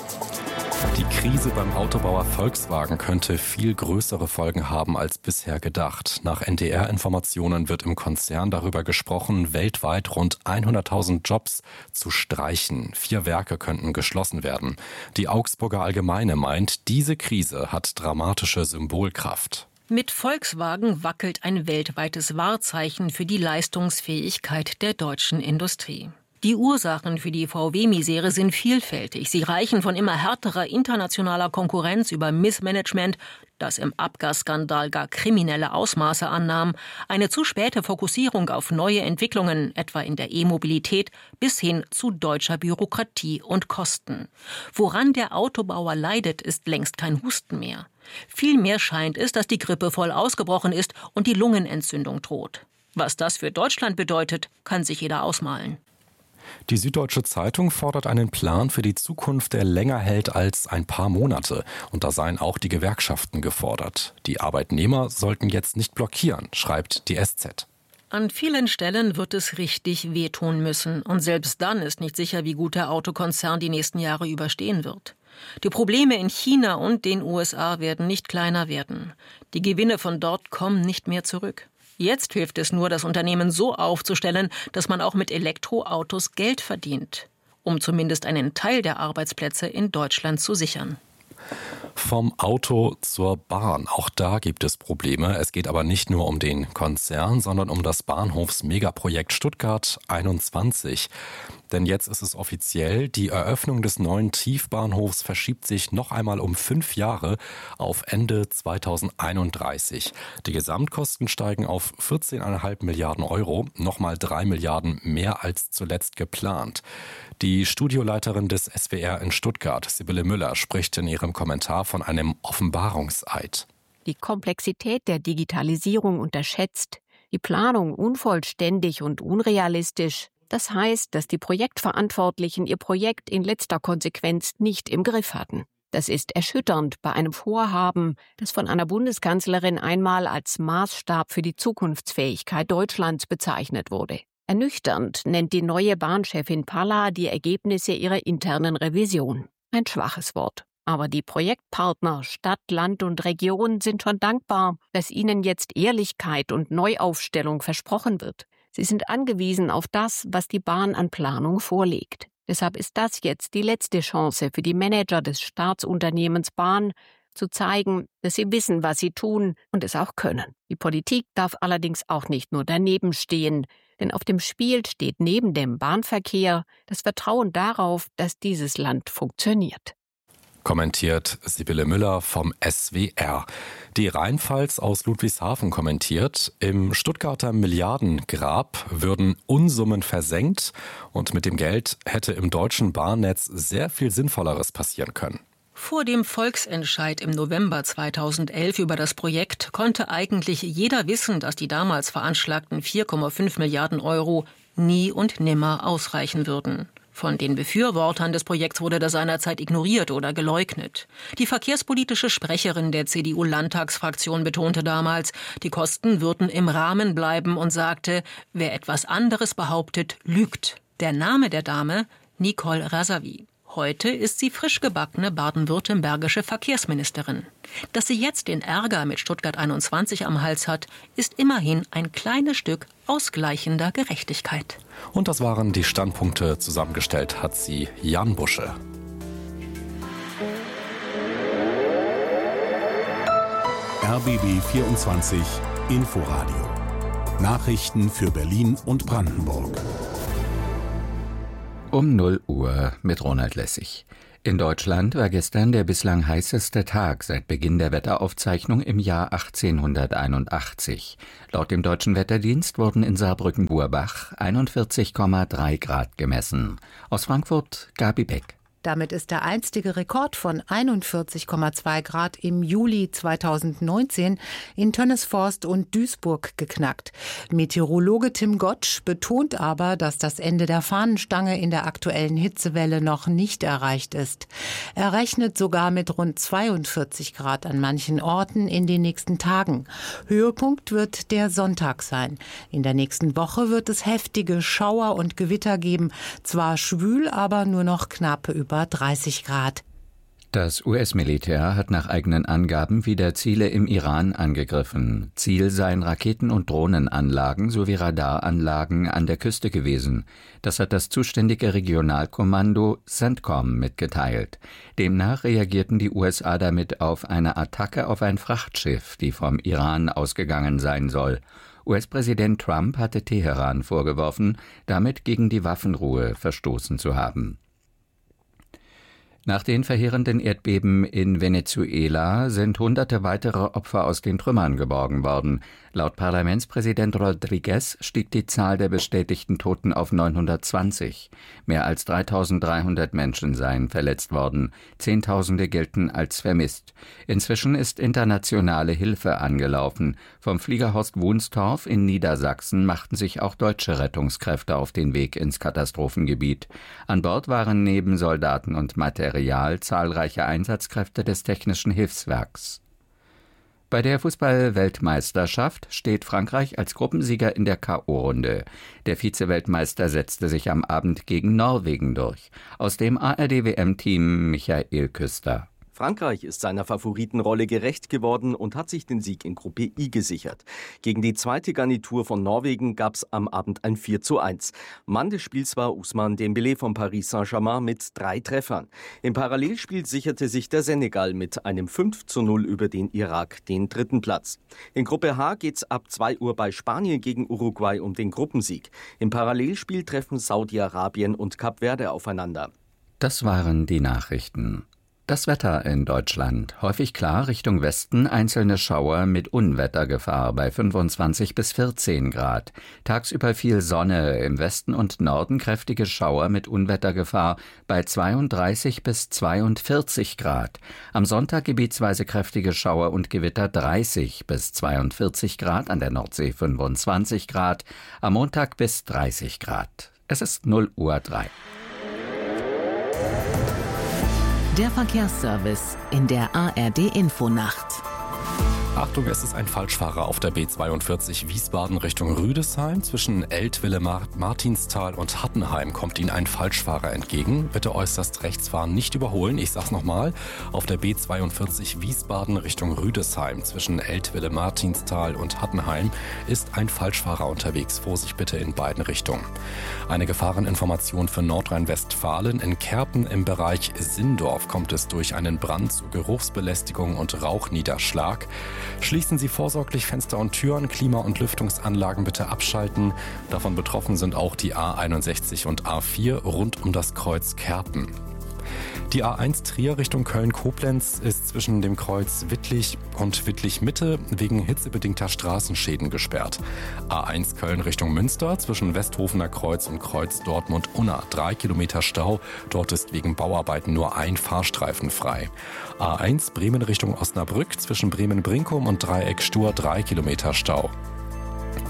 Die Krise beim Autobauer Volkswagen könnte viel größere Folgen haben als bisher gedacht. Nach NDR-Informationen wird im Konzern darüber gesprochen, weltweit rund 100.000 Jobs zu streichen. 4 Werke könnten geschlossen werden. Die Augsburger Allgemeine meint, diese Krise hat dramatische Symbolkraft. Mit Volkswagen wackelt ein weltweites Wahrzeichen für die Leistungsfähigkeit der deutschen Industrie. Die Ursachen für die VW-Misere sind vielfältig. Sie reichen von immer härterer internationaler Konkurrenz über Missmanagement, das im Abgasskandal gar kriminelle Ausmaße annahm, eine zu späte Fokussierung auf neue Entwicklungen, etwa in der E-Mobilität, bis hin zu deutscher Bürokratie und Kosten. Woran der Autobauer leidet, ist längst kein Husten mehr. Vielmehr scheint es, dass die Grippe voll ausgebrochen ist und die Lungenentzündung droht. Was das für Deutschland bedeutet, kann sich jeder ausmalen. Die Süddeutsche Zeitung fordert einen Plan für die Zukunft, der länger hält als ein paar Monate. Und da seien auch die Gewerkschaften gefordert. Die Arbeitnehmer sollten jetzt nicht blockieren, schreibt die SZ. An vielen Stellen wird es richtig wehtun müssen. Und selbst dann ist nicht sicher, wie gut der Autokonzern die nächsten Jahre überstehen wird. Die Probleme in China und den USA werden nicht kleiner werden. Die Gewinne von dort kommen nicht mehr zurück. Jetzt hilft es nur, das Unternehmen so aufzustellen, dass man auch mit Elektroautos Geld verdient, um zumindest einen Teil der Arbeitsplätze in Deutschland zu sichern. Vom Auto zur Bahn. Auch da gibt es Probleme. Es geht aber nicht nur um den Konzern, sondern um das Bahnhofs-Megaprojekt Stuttgart 21. Denn jetzt ist es offiziell, die Eröffnung des neuen Tiefbahnhofs verschiebt sich noch einmal um 5 Jahre auf Ende 2031. Die Gesamtkosten steigen auf 14,5 Milliarden €, nochmal 3 Milliarden mehr als zuletzt geplant. Die Studioleiterin des SWR in Stuttgart, Sibylle Müller, spricht in ihrem Kommentar von einem Offenbarungseid. Die Komplexität der Digitalisierung unterschätzt, die Planung unvollständig und unrealistisch. Das heißt, dass die Projektverantwortlichen ihr Projekt in letzter Konsequenz nicht im Griff hatten. Das ist erschütternd bei einem Vorhaben, das von einer Bundeskanzlerin einmal als Maßstab für die Zukunftsfähigkeit Deutschlands bezeichnet wurde. Ernüchternd nennt die neue Bahnchefin Palla die Ergebnisse ihrer internen Revision. Ein schwaches Wort. Aber die Projektpartner Stadt, Land und Region sind schon dankbar, dass ihnen jetzt Ehrlichkeit und Neuaufstellung versprochen wird. Sie sind angewiesen auf das, was die Bahn an Planung vorlegt. Deshalb ist das jetzt die letzte Chance für die Manager des Staatsunternehmens Bahn, zu zeigen, dass sie wissen, was sie tun und es auch können. Die Politik darf allerdings auch nicht nur daneben stehen, denn auf dem Spiel steht neben dem Bahnverkehr das Vertrauen darauf, dass dieses Land funktioniert. Kommentiert Sibylle Müller vom SWR. Die Rheinpfalz aus Ludwigshafen kommentiert, im Stuttgarter Milliardengrab würden Unsummen versenkt und mit dem Geld hätte im deutschen Bahnnetz sehr viel Sinnvolleres passieren können. Vor dem Volksentscheid im November 2011 über das Projekt konnte eigentlich jeder wissen, dass die damals veranschlagten 4,5 Milliarden € nie und nimmer ausreichen würden. Von den Befürwortern des Projekts wurde das seinerzeit ignoriert oder geleugnet. Die verkehrspolitische Sprecherin der CDU-Landtagsfraktion betonte damals, die Kosten würden im Rahmen bleiben und sagte, wer etwas anderes behauptet, lügt. Der Name der Dame? Nicole Razavi. Heute ist sie frisch gebackene baden-württembergische Verkehrsministerin. Dass sie jetzt den Ärger mit Stuttgart 21 am Hals hat, ist immerhin ein kleines Stück ausgleichender Gerechtigkeit. Und das waren die Standpunkte. Zusammengestellt hat sie Jan Busche. RBB 24 Inforadio. Nachrichten für Berlin und Brandenburg. Um 0 Uhr mit Ronald Lessig. In Deutschland war gestern der bislang heißeste Tag seit Beginn der Wetteraufzeichnung im Jahr 1881. Laut dem Deutschen Wetterdienst wurden in Saarbrücken-Burbach 41,3 Grad gemessen. Aus Frankfurt Gabi Beck. Damit ist der einstige Rekord von 41,2 Grad im Juli 2019 in Tönnesforst und Duisburg geknackt. Meteorologe Tim Gottsch betont aber, dass das Ende der Fahnenstange in der aktuellen Hitzewelle noch nicht erreicht ist. Er rechnet sogar mit rund 42 Grad an manchen Orten in den nächsten Tagen. Höhepunkt wird der Sonntag sein. In der nächsten Woche wird es heftige Schauer und Gewitter geben. Zwar schwül, aber nur noch knapp über 30 Grad. Das US-Militär hat nach eigenen Angaben wieder Ziele im Iran angegriffen. Ziel seien Raketen- und Drohnenanlagen sowie Radaranlagen an der Küste gewesen. Das hat das zuständige Regionalkommando CENTCOM mitgeteilt. Demnach reagierten die USA damit auf eine Attacke auf ein Frachtschiff, die vom Iran ausgegangen sein soll. US-Präsident Trump hatte Teheran vorgeworfen, damit gegen die Waffenruhe verstoßen zu haben. Nach den verheerenden Erdbeben in Venezuela sind hunderte weitere Opfer aus den Trümmern geborgen worden. Laut Parlamentspräsident Rodriguez stieg die Zahl der bestätigten Toten auf 920. Mehr als 3.300 Menschen seien verletzt worden. Zehntausende gelten als vermisst. Inzwischen ist internationale Hilfe angelaufen. Vom Fliegerhorst Wunstorf in Niedersachsen machten sich auch deutsche Rettungskräfte auf den Weg ins Katastrophengebiet. An Bord waren neben Soldaten und Material zahlreiche Einsatzkräfte des Technischen Hilfswerks. Bei der Fußball-Weltmeisterschaft steht Frankreich als Gruppensieger in der K.O.-Runde. Der Vize-Weltmeister setzte sich am Abend gegen Norwegen durch. Aus dem ARD-WM-Team Michael Küster. Frankreich ist seiner Favoritenrolle gerecht geworden und hat sich den Sieg in Gruppe I gesichert. Gegen die zweite Garnitur von Norwegen gab es am Abend ein 4:1. Mann des Spiels war Ousmane Dembélé von Paris Saint-Germain mit 3 Treffern. Im Parallelspiel sicherte sich der Senegal mit einem 5:0 über den Irak den 3. Platz. In Gruppe H geht's ab 2 Uhr bei Spanien gegen Uruguay um den Gruppensieg. Im Parallelspiel treffen Saudi-Arabien und Kap Verde aufeinander. Das waren die Nachrichten. Das Wetter in Deutschland. Häufig klar Richtung Westen, einzelne Schauer mit Unwettergefahr bei 25 bis 14 Grad. Tagsüber viel Sonne, im Westen und Norden kräftige Schauer mit Unwettergefahr bei 32 bis 42 Grad. Am Sonntag gebietsweise kräftige Schauer und Gewitter 30 bis 42 Grad, an der Nordsee 25 Grad, am Montag bis 30 Grad. Es ist 0:03. Der Verkehrsservice in der ARD-Infonacht. Achtung, es ist ein Falschfahrer auf der B42 Wiesbaden Richtung Rüdesheim. Zwischen Eltville, Martinsthal und Hattenheim kommt Ihnen ein Falschfahrer entgegen. Bitte äußerst rechts fahren, nicht überholen. Ich sag's nochmal. Auf der B42 Wiesbaden Richtung Rüdesheim zwischen Eltville, Martinsthal und Hattenheim ist ein Falschfahrer unterwegs. Vorsicht bitte in beiden Richtungen. Eine Gefahreninformation für Nordrhein-Westfalen. In Kerpen im Bereich Sindorf kommt es durch einen Brand zu Geruchsbelästigung und Rauchniederschlag. Schließen Sie vorsorglich Fenster und Türen, Klima- und Lüftungsanlagen bitte abschalten. Davon betroffen sind auch die A61 und A4 rund um das Kreuz Kerpen. Die A1 Trier Richtung Köln-Koblenz ist zwischen dem Kreuz Wittlich und Wittlich-Mitte wegen hitzebedingter Straßenschäden gesperrt. A1 Köln Richtung Münster zwischen Westhofener Kreuz und Kreuz Dortmund-Unna 3 Kilometer Stau. Dort ist wegen Bauarbeiten nur ein Fahrstreifen frei. A1 Bremen Richtung Osnabrück zwischen Bremen-Brinkum und Dreieck Stur 3 Kilometer Stau.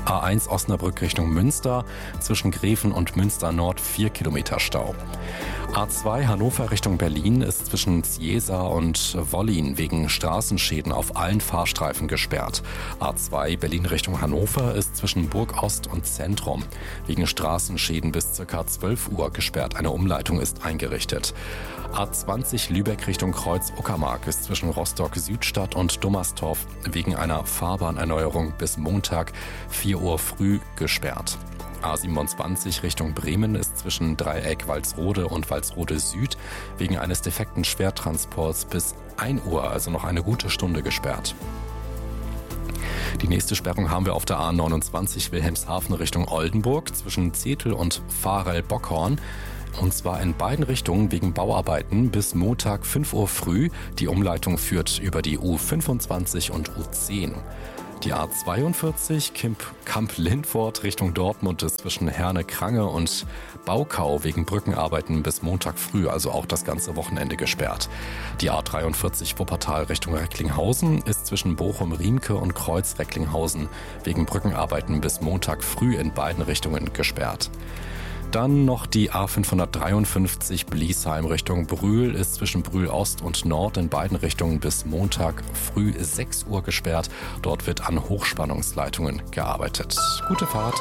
A1 Osnabrück Richtung Münster, zwischen Gräfen und Münster Nord 4 Kilometer Stau. A2 Hannover Richtung Berlin ist zwischen Ciesa und Wollin wegen Straßenschäden auf allen Fahrstreifen gesperrt. A2 Berlin Richtung Hannover ist zwischen Burg Ost und Zentrum wegen Straßenschäden bis ca. 12 Uhr gesperrt. Eine Umleitung ist eingerichtet. A20 Lübeck Richtung Kreuz-Uckermark ist zwischen Rostock-Südstadt und Dummerstorf wegen einer Fahrbahnerneuerung bis Montag 4 Uhr früh gesperrt. A27 Richtung Bremen ist zwischen Dreieck Walsrode und Walsrode Süd wegen eines defekten Schwertransports bis 1 Uhr, also noch eine gute Stunde gesperrt. Die nächste Sperrung haben wir auf der A29 Wilhelmshaven Richtung Oldenburg zwischen Zetel und Varel-Bockhorn. Und zwar in beiden Richtungen wegen Bauarbeiten bis Montag 5 Uhr früh. Die Umleitung führt über die U25 und U10. Die A42 Kamp-Lindfort Richtung Dortmund ist zwischen Herne-Krange und Baukau wegen Brückenarbeiten bis Montag früh, also auch das ganze Wochenende gesperrt. Die A43 Wuppertal Richtung Recklinghausen ist zwischen Bochum-Riemke und Kreuz-Recklinghausen wegen Brückenarbeiten bis Montag früh in beiden Richtungen gesperrt. Dann noch die A553 Bliesheim Richtung Brühl ist zwischen Brühl Ost und Nord in beiden Richtungen bis Montag früh 6 Uhr gesperrt. Dort wird an Hochspannungsleitungen gearbeitet. Gute Fahrt.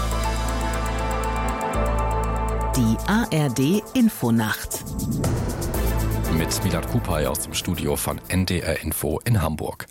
Die ARD Infonacht. Mit Milad Kupay aus dem Studio von NDR Info in Hamburg.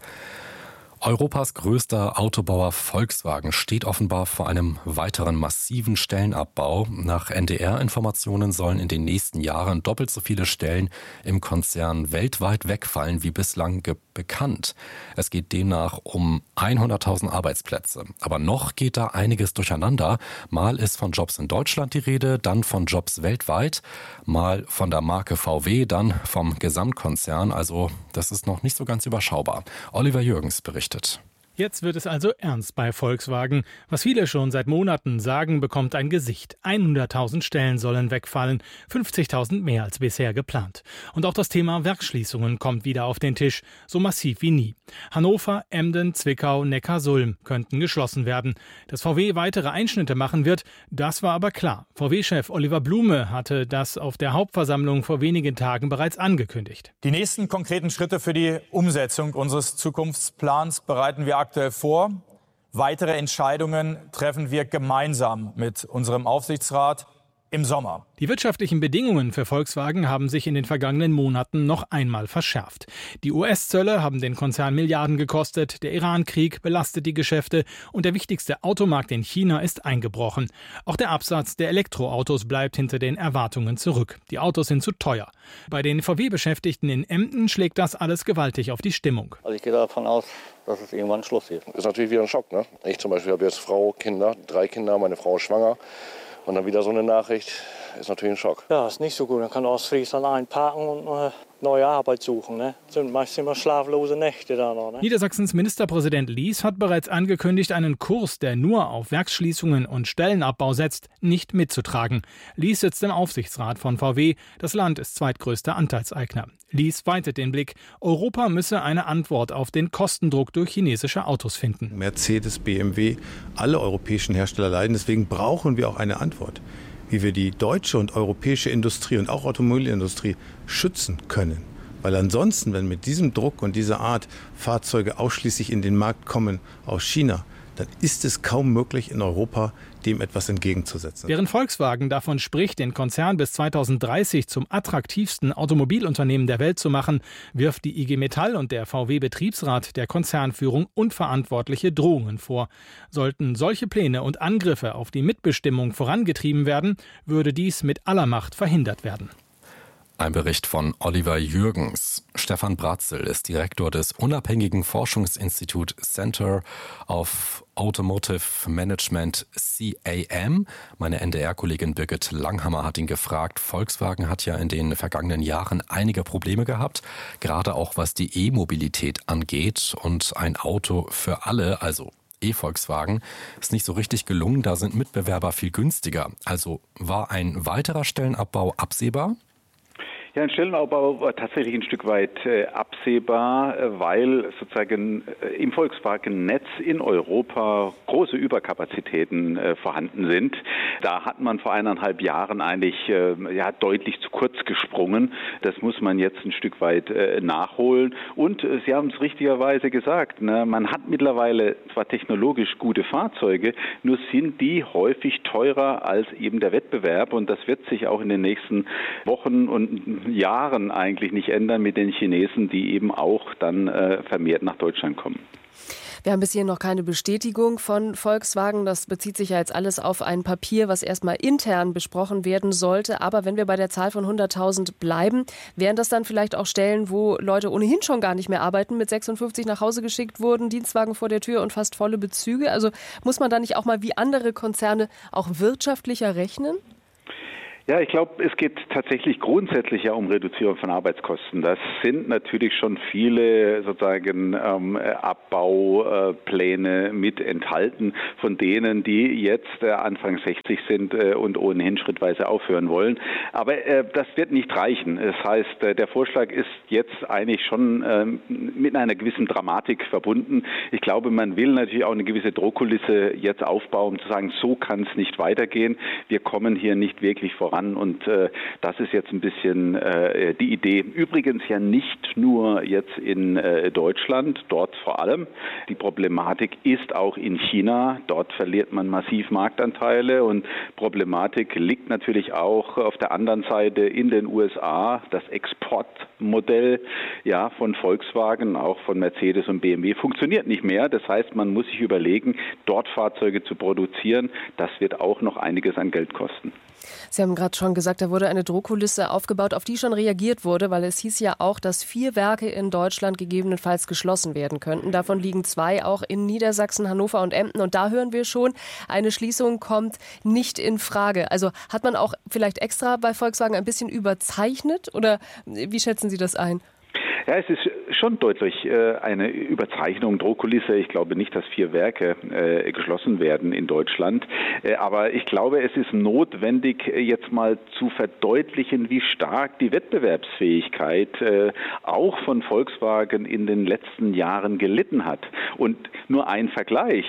Europas größter Autobauer Volkswagen steht offenbar vor einem weiteren massiven Stellenabbau. Nach NDR-Informationen sollen in den nächsten Jahren doppelt so viele Stellen im Konzern weltweit wegfallen wie bislang bekannt. Es geht demnach um 100.000 Arbeitsplätze. Aber noch geht da einiges durcheinander. Mal ist von Jobs in Deutschland die Rede, dann von Jobs weltweit, mal von der Marke VW, dann vom Gesamtkonzern. Also das ist noch nicht so ganz überschaubar. Oliver Jürgens berichtet. Jetzt wird es also ernst bei Volkswagen. Was viele schon seit Monaten sagen, bekommt ein Gesicht. 100.000 Stellen sollen wegfallen, 50.000 mehr als bisher geplant. Und auch das Thema Werksschließungen kommt wieder auf den Tisch, so massiv wie nie. Hannover, Emden, Zwickau, Neckarsulm könnten geschlossen werden. Dass VW weitere Einschnitte machen wird, das war aber klar. VW-Chef Oliver Blume hatte das auf der Hauptversammlung vor wenigen Tagen bereits angekündigt. Die nächsten konkreten Schritte für die Umsetzung unseres Zukunftsplans bereiten wir aktuell vor. Weitere Entscheidungen treffen wir gemeinsam mit unserem Aufsichtsrat im Sommer. Die wirtschaftlichen Bedingungen für Volkswagen haben sich in den vergangenen Monaten noch einmal verschärft. Die US-Zölle haben den Konzern Milliarden gekostet, der Iran-Krieg belastet die Geschäfte und der wichtigste Automarkt in China ist eingebrochen. Auch der Absatz der Elektroautos bleibt hinter den Erwartungen zurück. Die Autos sind zu teuer. Bei den VW-Beschäftigten in Emden schlägt das alles gewaltig auf die Stimmung. Also ich gehe davon aus, dass es irgendwann Schluss ist. Ist natürlich wieder ein Schock, ne? Ich zum Beispiel habe jetzt Frau, Kinder, 3 Kinder, meine Frau ist schwanger. Und dann wieder so eine Nachricht, ist natürlich ein Schock. Ja, ist nicht so gut. Man kann Ostfriesland einparken und neue Arbeit suchen. Ne? Das sind meist immer schlaflose Nächte da noch. Ne? Niedersachsens Ministerpräsident Lies hat bereits angekündigt, einen Kurs, der nur auf Werksschließungen und Stellenabbau setzt, nicht mitzutragen. Lies sitzt im Aufsichtsrat von VW. Das Land ist zweitgrößter Anteilseigner. Lies weitet den Blick. Europa müsse eine Antwort auf den Kostendruck durch chinesische Autos finden. Mercedes, BMW, alle europäischen Hersteller leiden. Deswegen brauchen wir auch eine Antwort, wie wir die deutsche und europäische Industrie und auch Automobilindustrie schützen können. Weil ansonsten, wenn mit diesem Druck und dieser Art Fahrzeuge ausschließlich in den Markt kommen aus China, dann ist es kaum möglich, in Europa dem etwas entgegenzusetzen. Während Volkswagen davon spricht, den Konzern bis 2030 zum attraktivsten Automobilunternehmen der Welt zu machen, wirft die IG Metall und der VW-Betriebsrat der Konzernführung unverantwortliche Drohungen vor. Sollten solche Pläne und Angriffe auf die Mitbestimmung vorangetrieben werden, würde dies mit aller Macht verhindert werden. Ein Bericht von Oliver Jürgens. Stefan Bratzel ist Direktor des unabhängigen Forschungsinstituts Center of Automotive Management CAM. Meine NDR-Kollegin Birgit Langhammer hat ihn gefragt. Volkswagen hat ja in den vergangenen Jahren einige Probleme gehabt, gerade auch was die E-Mobilität angeht. Und ein Auto für alle, also E-Volkswagen, ist nicht so richtig gelungen. Da sind Mitbewerber viel günstiger. Also war ein weiterer Stellenabbau absehbar? Ja, ein Stellenaufbau war tatsächlich ein Stück weit absehbar, weil sozusagen im Volkswagen-Netz in Europa große Überkapazitäten vorhanden sind. Da hat man vor 1,5 Jahren eigentlich deutlich zu kurz gesprungen. Das muss man jetzt ein Stück weit nachholen. Und Sie haben es richtigerweise gesagt, ne? Man hat mittlerweile zwar technologisch gute Fahrzeuge, nur sind die häufig teurer als eben der Wettbewerb. Und das wird sich auch in den nächsten Wochen und Jahren eigentlich nicht ändern mit den Chinesen, die eben auch dann vermehrt nach Deutschland kommen. Wir haben bis hier noch keine Bestätigung von Volkswagen. Das bezieht sich ja jetzt alles auf ein Papier, was erstmal intern besprochen werden sollte. Aber wenn wir bei der Zahl von 100.000 bleiben, wären das dann vielleicht auch Stellen, wo Leute ohnehin schon gar nicht mehr arbeiten, mit 56 nach Hause geschickt wurden, Dienstwagen vor der Tür und fast volle Bezüge? Also muss man da nicht auch mal wie andere Konzerne auch wirtschaftlicher rechnen? Ja, ich glaube, es geht tatsächlich grundsätzlich ja um Reduzierung von Arbeitskosten. Das sind natürlich schon viele sozusagen Abbaupläne mit enthalten von denen, die jetzt Anfang 60 sind und ohnehin schrittweise aufhören wollen. Aber das wird nicht reichen. Das heißt, der Vorschlag ist jetzt eigentlich schon mit einer gewissen Dramatik verbunden. Ich glaube, man will natürlich auch eine gewisse Drohkulisse jetzt aufbauen, um zu sagen, so kann es nicht weitergehen. Wir kommen hier nicht wirklich voran. Und das ist jetzt ein bisschen die Idee. Übrigens ja nicht nur jetzt in Deutschland, dort vor allem. Die Problematik ist auch in China. Dort verliert man massiv Marktanteile. Und Problematik liegt natürlich auch auf der anderen Seite in den USA. Das Exportmodell von Volkswagen, auch von Mercedes und BMW, funktioniert nicht mehr. Das heißt, man muss sich überlegen, dort Fahrzeuge zu produzieren. Das wird auch noch einiges an Geld kosten. Sie haben gerade schon gesagt, da wurde eine Drohkulisse aufgebaut, auf die schon reagiert wurde, weil es hieß ja auch, dass 4 Werke in Deutschland gegebenenfalls geschlossen werden könnten. Davon liegen 2 auch in Niedersachsen, Hannover und Emden. Und da hören wir schon, eine Schließung kommt nicht in Frage. Also hat man auch vielleicht extra bei Volkswagen ein bisschen überzeichnet oder wie schätzen Sie das ein? Ja, es ist schon deutlich eine Überzeichnung, Drohkulisse. Ich glaube nicht, dass 4 Werke geschlossen werden in Deutschland. Aber ich glaube, es ist notwendig, jetzt mal zu verdeutlichen, wie stark die Wettbewerbsfähigkeit auch von Volkswagen in den letzten Jahren gelitten hat. Und nur ein Vergleich.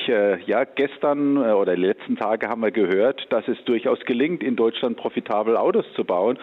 Gestern oder die letzten Tage haben wir gehört, dass es durchaus gelingt, in Deutschland profitabel Autos zu bauen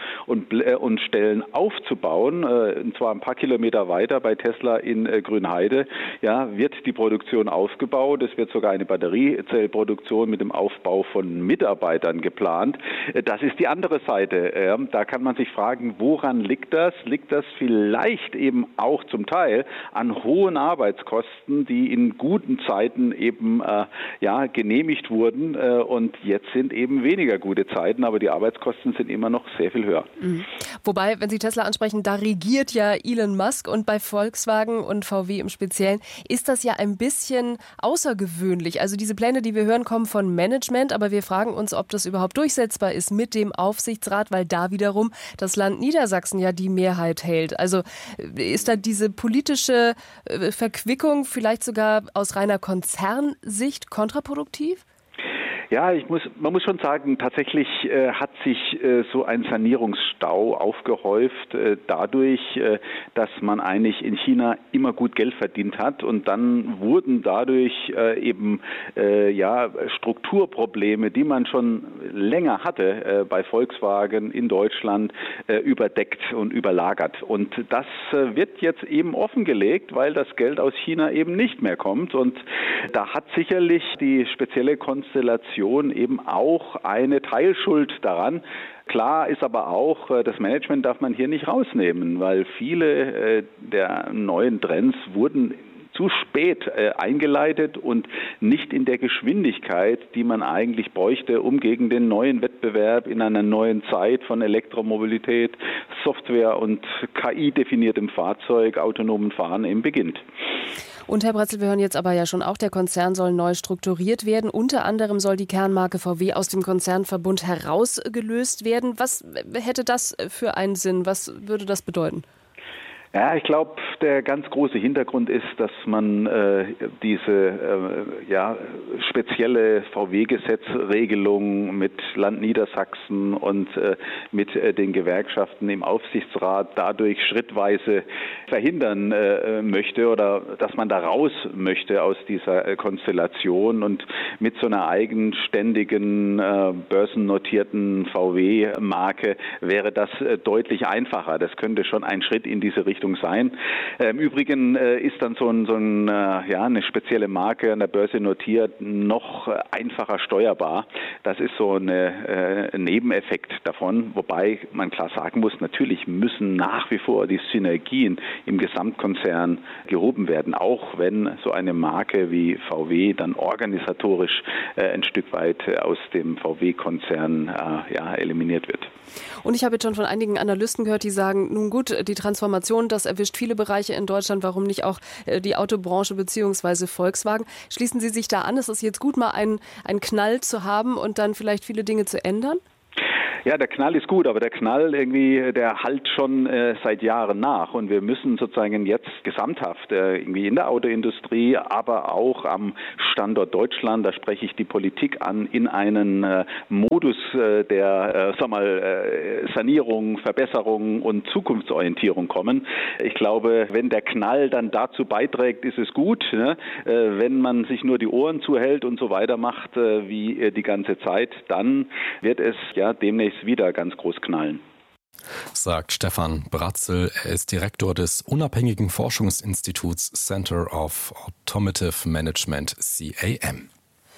und Stellen aufzubauen, und zwar ein paar Kilometer weiter bei Tesla in Grünheide, wird die Produktion aufgebaut. Es wird sogar eine Batteriezellproduktion mit dem Aufbau von Mitarbeitern geplant. Das ist die andere Seite. Da kann man sich fragen, woran liegt das? Liegt das vielleicht eben auch zum Teil an hohen Arbeitskosten, die in guten Zeiten eben genehmigt wurden und jetzt sind eben weniger gute Zeiten, aber die Arbeitskosten sind immer noch sehr viel höher. Mhm. Wobei, wenn Sie Tesla ansprechen, da regiert ja Elon Musk und bei Volkswagen und VW im Speziellen ist das ja ein bisschen außergewöhnlich. Also diese Pläne, die wir hören, kommen von Management, aber wir fragen uns, ob das überhaupt durchsetzbar ist mit dem Aufsichtsrat, weil da wiederum das Land Niedersachsen ja die Mehrheit hält. Also ist da diese politische Verquickung vielleicht sogar aus reiner Konzernsicht kontraproduktiv? Ja, man muss schon sagen, tatsächlich hat sich so ein Sanierungsstau aufgehäuft dadurch, dass man eigentlich in China immer gut Geld verdient hat und dann wurden dadurch Strukturprobleme, die man schon länger hatte bei Volkswagen in Deutschland, überdeckt und überlagert. Und das wird jetzt eben offengelegt, weil das Geld aus China eben nicht mehr kommt. Und da hat sicherlich die spezielle Konstellation eben auch eine Teilschuld daran. Klar ist aber auch, das Management darf man hier nicht rausnehmen, weil viele der neuen Trends wurden zu spät eingeleitet und nicht in der Geschwindigkeit, die man eigentlich bräuchte, um gegen den neuen Wettbewerb in einer neuen Zeit von Elektromobilität, Software und KI-definiertem Fahrzeug, autonomen Fahren eben beginnt. Und Herr Bretzel, wir hören jetzt aber ja schon auch, der Konzern soll neu strukturiert werden. Unter anderem soll die Kernmarke VW aus dem Konzernverbund herausgelöst werden. Was hätte das für einen Sinn? Was würde das bedeuten? Ja, ich glaube, der ganz große Hintergrund ist, dass man diese spezielle VW-Gesetzregelung mit Land Niedersachsen und mit den Gewerkschaften im Aufsichtsrat dadurch schrittweise verhindern möchte oder dass man da raus möchte aus dieser Konstellation und mit so einer eigenständigen börsennotierten VW-Marke wäre das deutlich einfacher. Das könnte schon ein Schritt in diese Richtung sein. Im Übrigen ist dann eine spezielle Marke an der Börse notiert noch einfacher steuerbar. Das ist so ein Nebeneffekt davon, wobei man klar sagen muss, natürlich müssen nach wie vor die Synergien im Gesamtkonzern gehoben werden, auch wenn so eine Marke wie VW dann organisatorisch ein Stück weit aus dem VW-Konzern eliminiert wird. Und ich habe jetzt schon von einigen Analysten gehört, die sagen, nun gut, die Transformation, das erwischt viele Bereiche in Deutschland, warum nicht auch die Autobranche bzw. Volkswagen? Schließen Sie sich da an? Ist es jetzt gut, mal einen Knall zu haben und dann vielleicht viele Dinge zu ändern? Ja, der Knall ist gut, aber der Knall der hallt schon seit Jahren nach und wir müssen sozusagen jetzt gesamthaft irgendwie in der Autoindustrie, aber auch am Standort Deutschland, da spreche ich die Politik an, in einen Modus der Sanierung, Verbesserung und Zukunftsorientierung kommen. Ich glaube, wenn der Knall dann dazu beiträgt, ist es gut, ne? Wenn man sich nur die Ohren zuhält und so weitermacht wie die ganze Zeit, dann wird es demnächst wieder ganz groß knallen. Sagt Stefan Bratzel. Er ist Direktor des unabhängigen Forschungsinstituts Center of Automotive Management, CAM.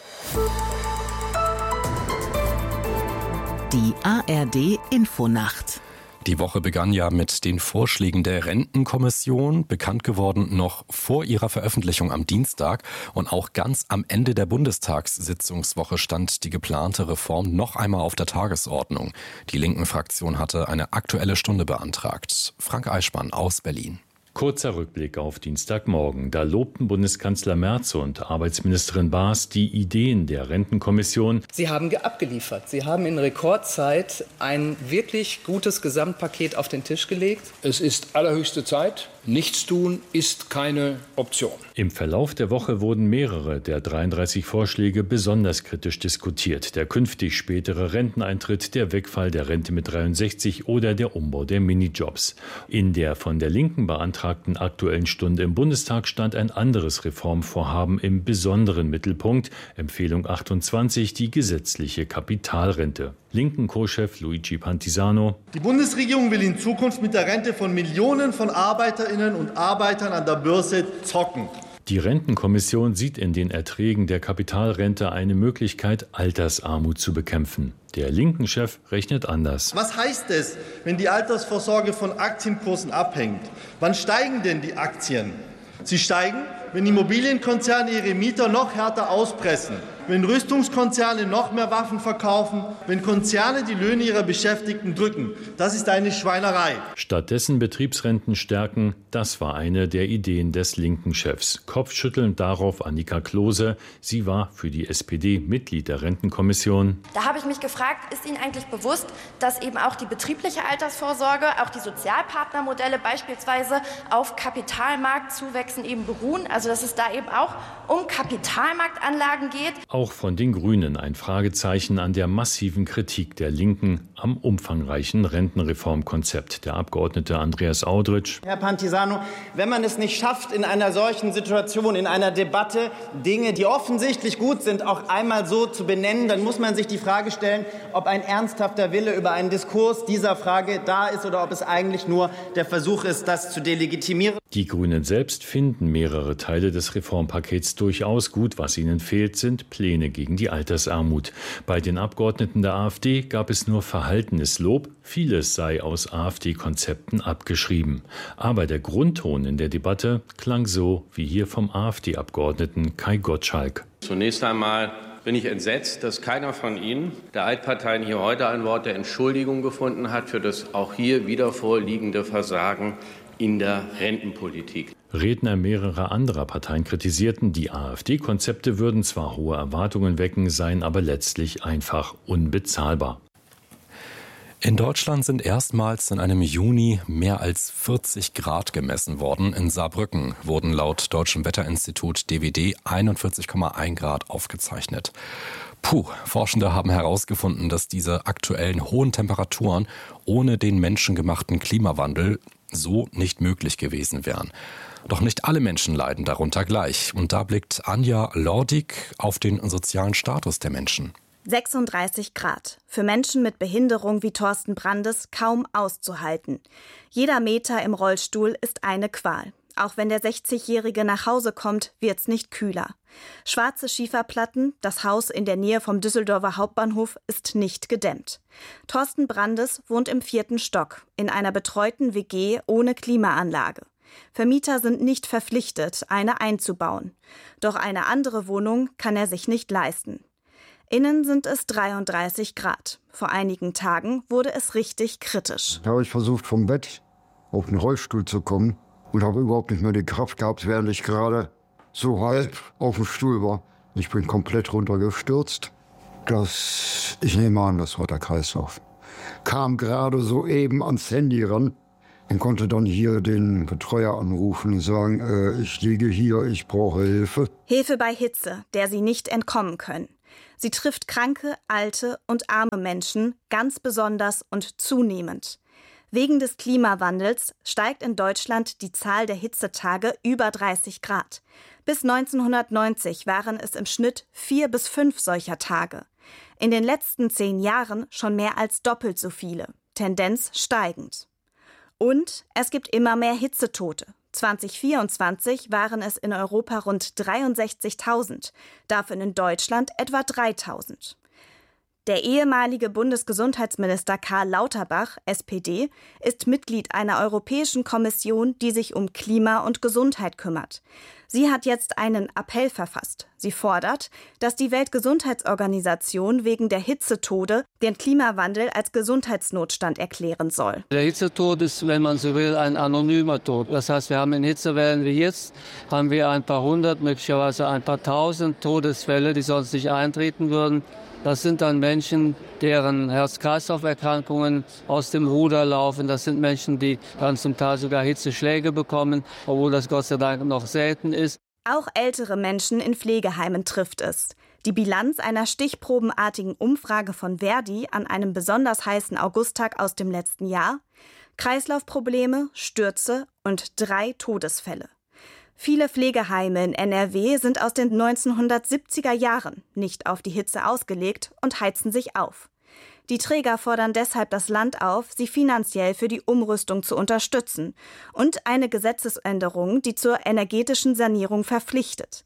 Die ARD Infonacht. Die Woche begann ja mit den Vorschlägen der Rentenkommission, bekannt geworden noch vor ihrer Veröffentlichung am Dienstag. Und auch ganz am Ende der Bundestagssitzungswoche stand die geplante Reform noch einmal auf der Tagesordnung. Die Linken-Fraktion hatte eine Aktuelle Stunde beantragt. Frank Eichmann aus Berlin. Kurzer Rückblick auf Dienstagmorgen. Da lobten Bundeskanzler Merz und Arbeitsministerin Baas die Ideen der Rentenkommission. Sie haben abgeliefert. Sie haben in Rekordzeit ein wirklich gutes Gesamtpaket auf den Tisch gelegt. Es ist allerhöchste Zeit. Nichtstun ist keine Option. Im Verlauf der Woche wurden mehrere der 33 Vorschläge besonders kritisch diskutiert. Der künftig spätere Renteneintritt, der Wegfall der Rente mit 63 oder der Umbau der Minijobs. In der von der Linken beantragten Aktuellen Stunde im Bundestag stand ein anderes Reformvorhaben im besonderen Mittelpunkt. Empfehlung 28, die gesetzliche Kapitalrente. Linken Co-Chef Luigi Pantisano. Die Bundesregierung will in Zukunft mit der Rente von Millionen von Arbeiterinnen und Arbeitern an der Börse zocken. Die Rentenkommission sieht in den Erträgen der Kapitalrente eine Möglichkeit, Altersarmut zu bekämpfen. Der Linken-Chef rechnet anders. Was heißt es, wenn die Altersvorsorge von Aktienkursen abhängt? Wann steigen denn die Aktien? Sie steigen, wenn Immobilienkonzerne ihre Mieter noch härter auspressen, wenn Rüstungskonzerne noch mehr Waffen verkaufen, wenn Konzerne die Löhne ihrer Beschäftigten drücken. Das ist eine Schweinerei. Stattdessen Betriebsrenten stärken, das war eine der Ideen des linken Chefs. Kopfschüttelnd darauf Annika Klose. Sie war für die SPD Mitglied der Rentenkommission. Da habe ich mich gefragt, ist Ihnen eigentlich bewusst, dass eben auch die betriebliche Altersvorsorge, auch die Sozialpartnermodelle beispielsweise auf Kapitalmarktzuwächsen eben beruhen? Also dass es da eben auch um Kapitalmarktanlagen geht. Auch von den Grünen ein Fragezeichen an der massiven Kritik der Linken am umfangreichen Rentenreformkonzept. Der Abgeordnete Andreas Audrich. Herr Pantisano, wenn man es nicht schafft, in einer solchen Situation, in einer Debatte, Dinge, die offensichtlich gut sind, auch einmal so zu benennen, dann muss man sich die Frage stellen, ob ein ernsthafter Wille über einen Diskurs dieser Frage da ist oder ob es eigentlich nur der Versuch ist, das zu delegitimieren. Die Grünen selbst finden mehrere Teile des Reformpakets durchaus gut. Was ihnen fehlt, sind Pläne gegen die Altersarmut. Bei den Abgeordneten der AfD gab es nur verhaltenes Lob. Vieles sei aus AfD-Konzepten abgeschrieben. Aber der Grundton in der Debatte klang so wie hier vom AfD-Abgeordneten Kai Gottschalk. Zunächst einmal bin ich entsetzt, dass keiner von Ihnen, der Altparteien, hier heute ein Wort der Entschuldigung gefunden hat für das auch hier wieder vorliegende Versagen in der Rentenpolitik. Redner mehrerer anderer Parteien kritisierten, die AfD-Konzepte würden zwar hohe Erwartungen wecken, seien aber letztlich einfach unbezahlbar. In Deutschland sind erstmals in einem Juni mehr als 40 Grad gemessen worden. In Saarbrücken wurden laut Deutschem Wetterinstitut DWD 41,1 Grad aufgezeichnet. Forschende haben herausgefunden, dass diese aktuellen hohen Temperaturen ohne den menschengemachten Klimawandel so nicht möglich gewesen wären. Doch nicht alle Menschen leiden darunter gleich. Und da blickt Anja Lordig auf den sozialen Status der Menschen. 36 Grad. Für Menschen mit Behinderung wie Thorsten Brandes kaum auszuhalten. Jeder Meter im Rollstuhl ist eine Qual. Auch wenn der 60-Jährige nach Hause kommt, wird's nicht kühler. Schwarze Schieferplatten, das Haus in der Nähe vom Düsseldorfer Hauptbahnhof ist nicht gedämmt. Thorsten Brandes wohnt im 4. Stock in einer betreuten WG ohne Klimaanlage. Vermieter sind nicht verpflichtet, eine einzubauen. Doch eine andere Wohnung kann er sich nicht leisten. Innen sind es 33 Grad. Vor einigen Tagen wurde es richtig kritisch. Da habe ich versucht, vom Bett auf den Rollstuhl zu kommen und habe überhaupt nicht mehr die Kraft gehabt, während ich gerade so halb auf dem Stuhl war. Ich bin komplett runtergestürzt. Ich nehme an, das war der Kreislauf. Kam gerade so eben ans Handy ran und konnte dann hier den Betreuer anrufen und sagen, ich liege hier, ich brauche Hilfe. Hilfe bei Hitze, der sie nicht entkommen können. Sie trifft kranke, alte und arme Menschen ganz besonders und zunehmend. Wegen des Klimawandels steigt in Deutschland die Zahl der Hitzetage über 30 Grad. Bis 1990 waren es im Schnitt 4 bis 5 solcher Tage. In den letzten 10 Jahren schon mehr als doppelt so viele. Tendenz steigend. Und es gibt immer mehr Hitzetote. 2024 waren es in Europa rund 63.000, davon in Deutschland etwa 3.000. Der ehemalige Bundesgesundheitsminister Karl Lauterbach, SPD, ist Mitglied einer Europäischen Kommission, die sich um Klima und Gesundheit kümmert. Sie hat jetzt einen Appell verfasst. Sie fordert, dass die Weltgesundheitsorganisation wegen der Hitzetode den Klimawandel als Gesundheitsnotstand erklären soll. Der Hitzetod ist, wenn man so will, ein anonymer Tod. Das heißt, wir haben in Hitzewellen wie jetzt, haben wir ein paar hundert, möglicherweise ein paar tausend Todesfälle, die sonst nicht eintreten würden. Das sind dann Menschen, deren Herz-Kreislauf-Erkrankungen aus dem Ruder laufen. Das sind Menschen, die dann zum Teil sogar Hitzeschläge bekommen, obwohl das Gott sei Dank noch selten ist. Auch ältere Menschen in Pflegeheimen trifft es. Die Bilanz einer stichprobenartigen Umfrage von Verdi an einem besonders heißen Augusttag aus dem letzten Jahr: Kreislaufprobleme, Stürze und 3 Todesfälle. Viele Pflegeheime in NRW sind aus den 1970er Jahren nicht auf die Hitze ausgelegt und heizen sich auf. Die Träger fordern deshalb das Land auf, sie finanziell für die Umrüstung zu unterstützen und eine Gesetzesänderung, die zur energetischen Sanierung verpflichtet.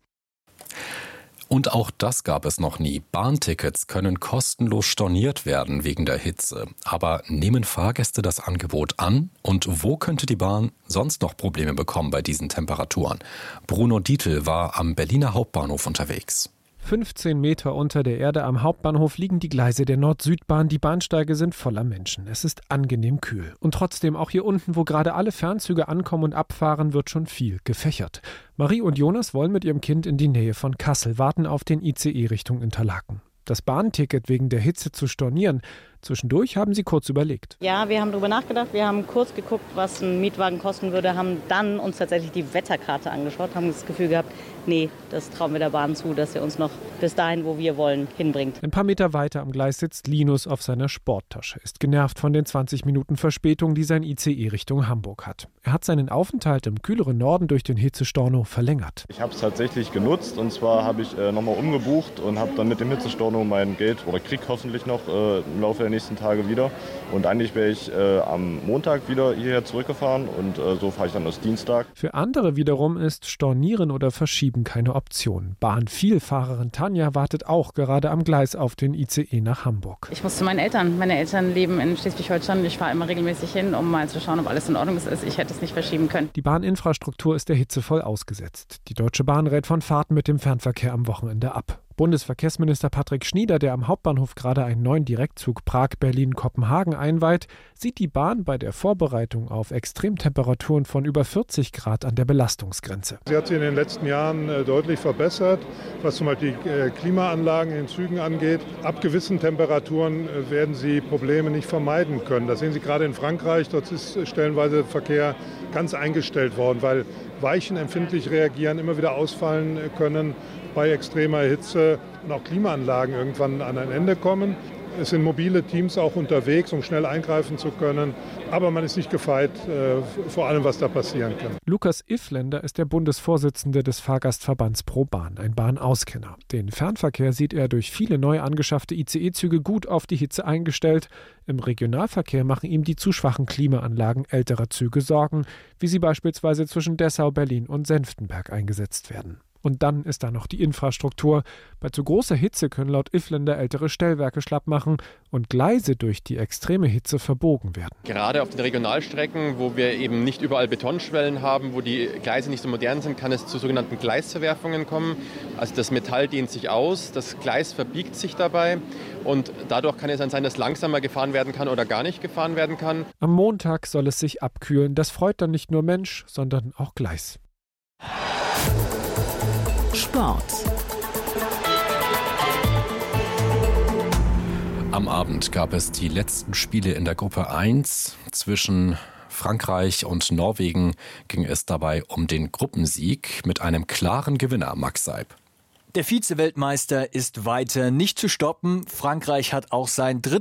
Und auch das gab es noch nie. Bahntickets können kostenlos storniert werden wegen der Hitze. Aber nehmen Fahrgäste das Angebot an? Und wo könnte die Bahn sonst noch Probleme bekommen bei diesen Temperaturen? Bruno Dietl war am Berliner Hauptbahnhof unterwegs. 15 Meter unter der Erde am Hauptbahnhof liegen die Gleise der Nord-Süd-Bahn. Die Bahnsteige sind voller Menschen. Es ist angenehm kühl. Und trotzdem, auch hier unten, wo gerade alle Fernzüge ankommen und abfahren, wird schon viel gefächert. Marie und Jonas wollen mit ihrem Kind in die Nähe von Kassel, warten auf den ICE Richtung Interlaken. Das Bahnticket wegen der Hitze zu stornieren, zwischendurch haben sie kurz überlegt. Ja, wir haben darüber nachgedacht. Wir haben kurz geguckt, was ein Mietwagen kosten würde, haben dann uns tatsächlich die Wetterkarte angeschaut, haben das Gefühl gehabt, nee, das trauen wir der Bahn zu, dass sie uns noch bis dahin, wo wir wollen, hinbringt. Ein paar Meter weiter am Gleis sitzt Linus auf seiner Sporttasche, ist genervt von den 20 Minuten Verspätung, die sein ICE Richtung Hamburg hat. Er hat seinen Aufenthalt im kühleren Norden durch den Hitzestorno verlängert. Ich habe es tatsächlich genutzt, und zwar habe ich nochmal umgebucht und habe dann mit dem Hitzestorno mein Geld, oder krieg hoffentlich noch im Laufe der nächsten Tage wieder. Und eigentlich wäre ich am Montag wieder hierher zurückgefahren, und so fahre ich dann aus Dienstag. Für andere wiederum ist Stornieren oder Verschieben keine Option. Bahnvielfahrerin Tanja wartet auch gerade am Gleis auf den ICE nach Hamburg. Ich muss zu meinen Eltern. Meine Eltern leben in Schleswig-Holstein. Ich fahre immer regelmäßig hin, um mal zu schauen, ob alles in Ordnung ist. Ich hätte es nicht verschieben können. Die Bahninfrastruktur ist der Hitze voll ausgesetzt. Die Deutsche Bahn rät von Fahrten mit dem Fernverkehr am Wochenende ab. Bundesverkehrsminister Patrick Schnieder, der am Hauptbahnhof gerade einen neuen Direktzug Prag-Berlin-Kopenhagen einweiht, sieht die Bahn bei der Vorbereitung auf Extremtemperaturen von über 40 Grad an der Belastungsgrenze. Sie hat sich in den letzten Jahren deutlich verbessert, was zum Beispiel die Klimaanlagen in den Zügen angeht. Ab gewissen Temperaturen werden sie Probleme nicht vermeiden können. Das sehen Sie gerade in Frankreich. Dort ist stellenweise Verkehr ganz eingestellt worden, weil Weichen empfindlich reagieren, immer wieder ausfallen können bei extremer Hitze und auch Klimaanlagen irgendwann an ein Ende kommen. Es sind mobile Teams auch unterwegs, um schnell eingreifen zu können. Aber man ist nicht gefeit vor allem, was da passieren kann. Lukas Iffländer ist der Bundesvorsitzende des Fahrgastverbands ProBahn, ein Bahnauskenner. Den Fernverkehr sieht er durch viele neu angeschaffte ICE-Züge gut auf die Hitze eingestellt. Im Regionalverkehr machen ihm die zu schwachen Klimaanlagen älterer Züge Sorgen, wie sie beispielsweise zwischen Dessau, Berlin und Senftenberg eingesetzt werden. Und dann ist da noch die Infrastruktur. Bei zu großer Hitze können laut Iffländer ältere Stellwerke schlapp machen und Gleise durch die extreme Hitze verbogen werden. Gerade auf den Regionalstrecken, wo wir eben nicht überall Betonschwellen haben, wo die Gleise nicht so modern sind, kann es zu sogenannten Gleisverwerfungen kommen. Also das Metall dehnt sich aus, das Gleis verbiegt sich dabei und dadurch kann es dann sein, dass langsamer gefahren werden kann oder gar nicht gefahren werden kann. Am Montag soll es sich abkühlen. Das freut dann nicht nur Mensch, sondern auch Gleis. Sport. Am Abend gab es die letzten Spiele in der Gruppe 1. Zwischen Frankreich und Norwegen ging es dabei um den Gruppensieg mit einem klaren Gewinner, Max Seib. Der Vize-Weltmeister ist weiter nicht zu stoppen. Frankreich hat auch sein drittes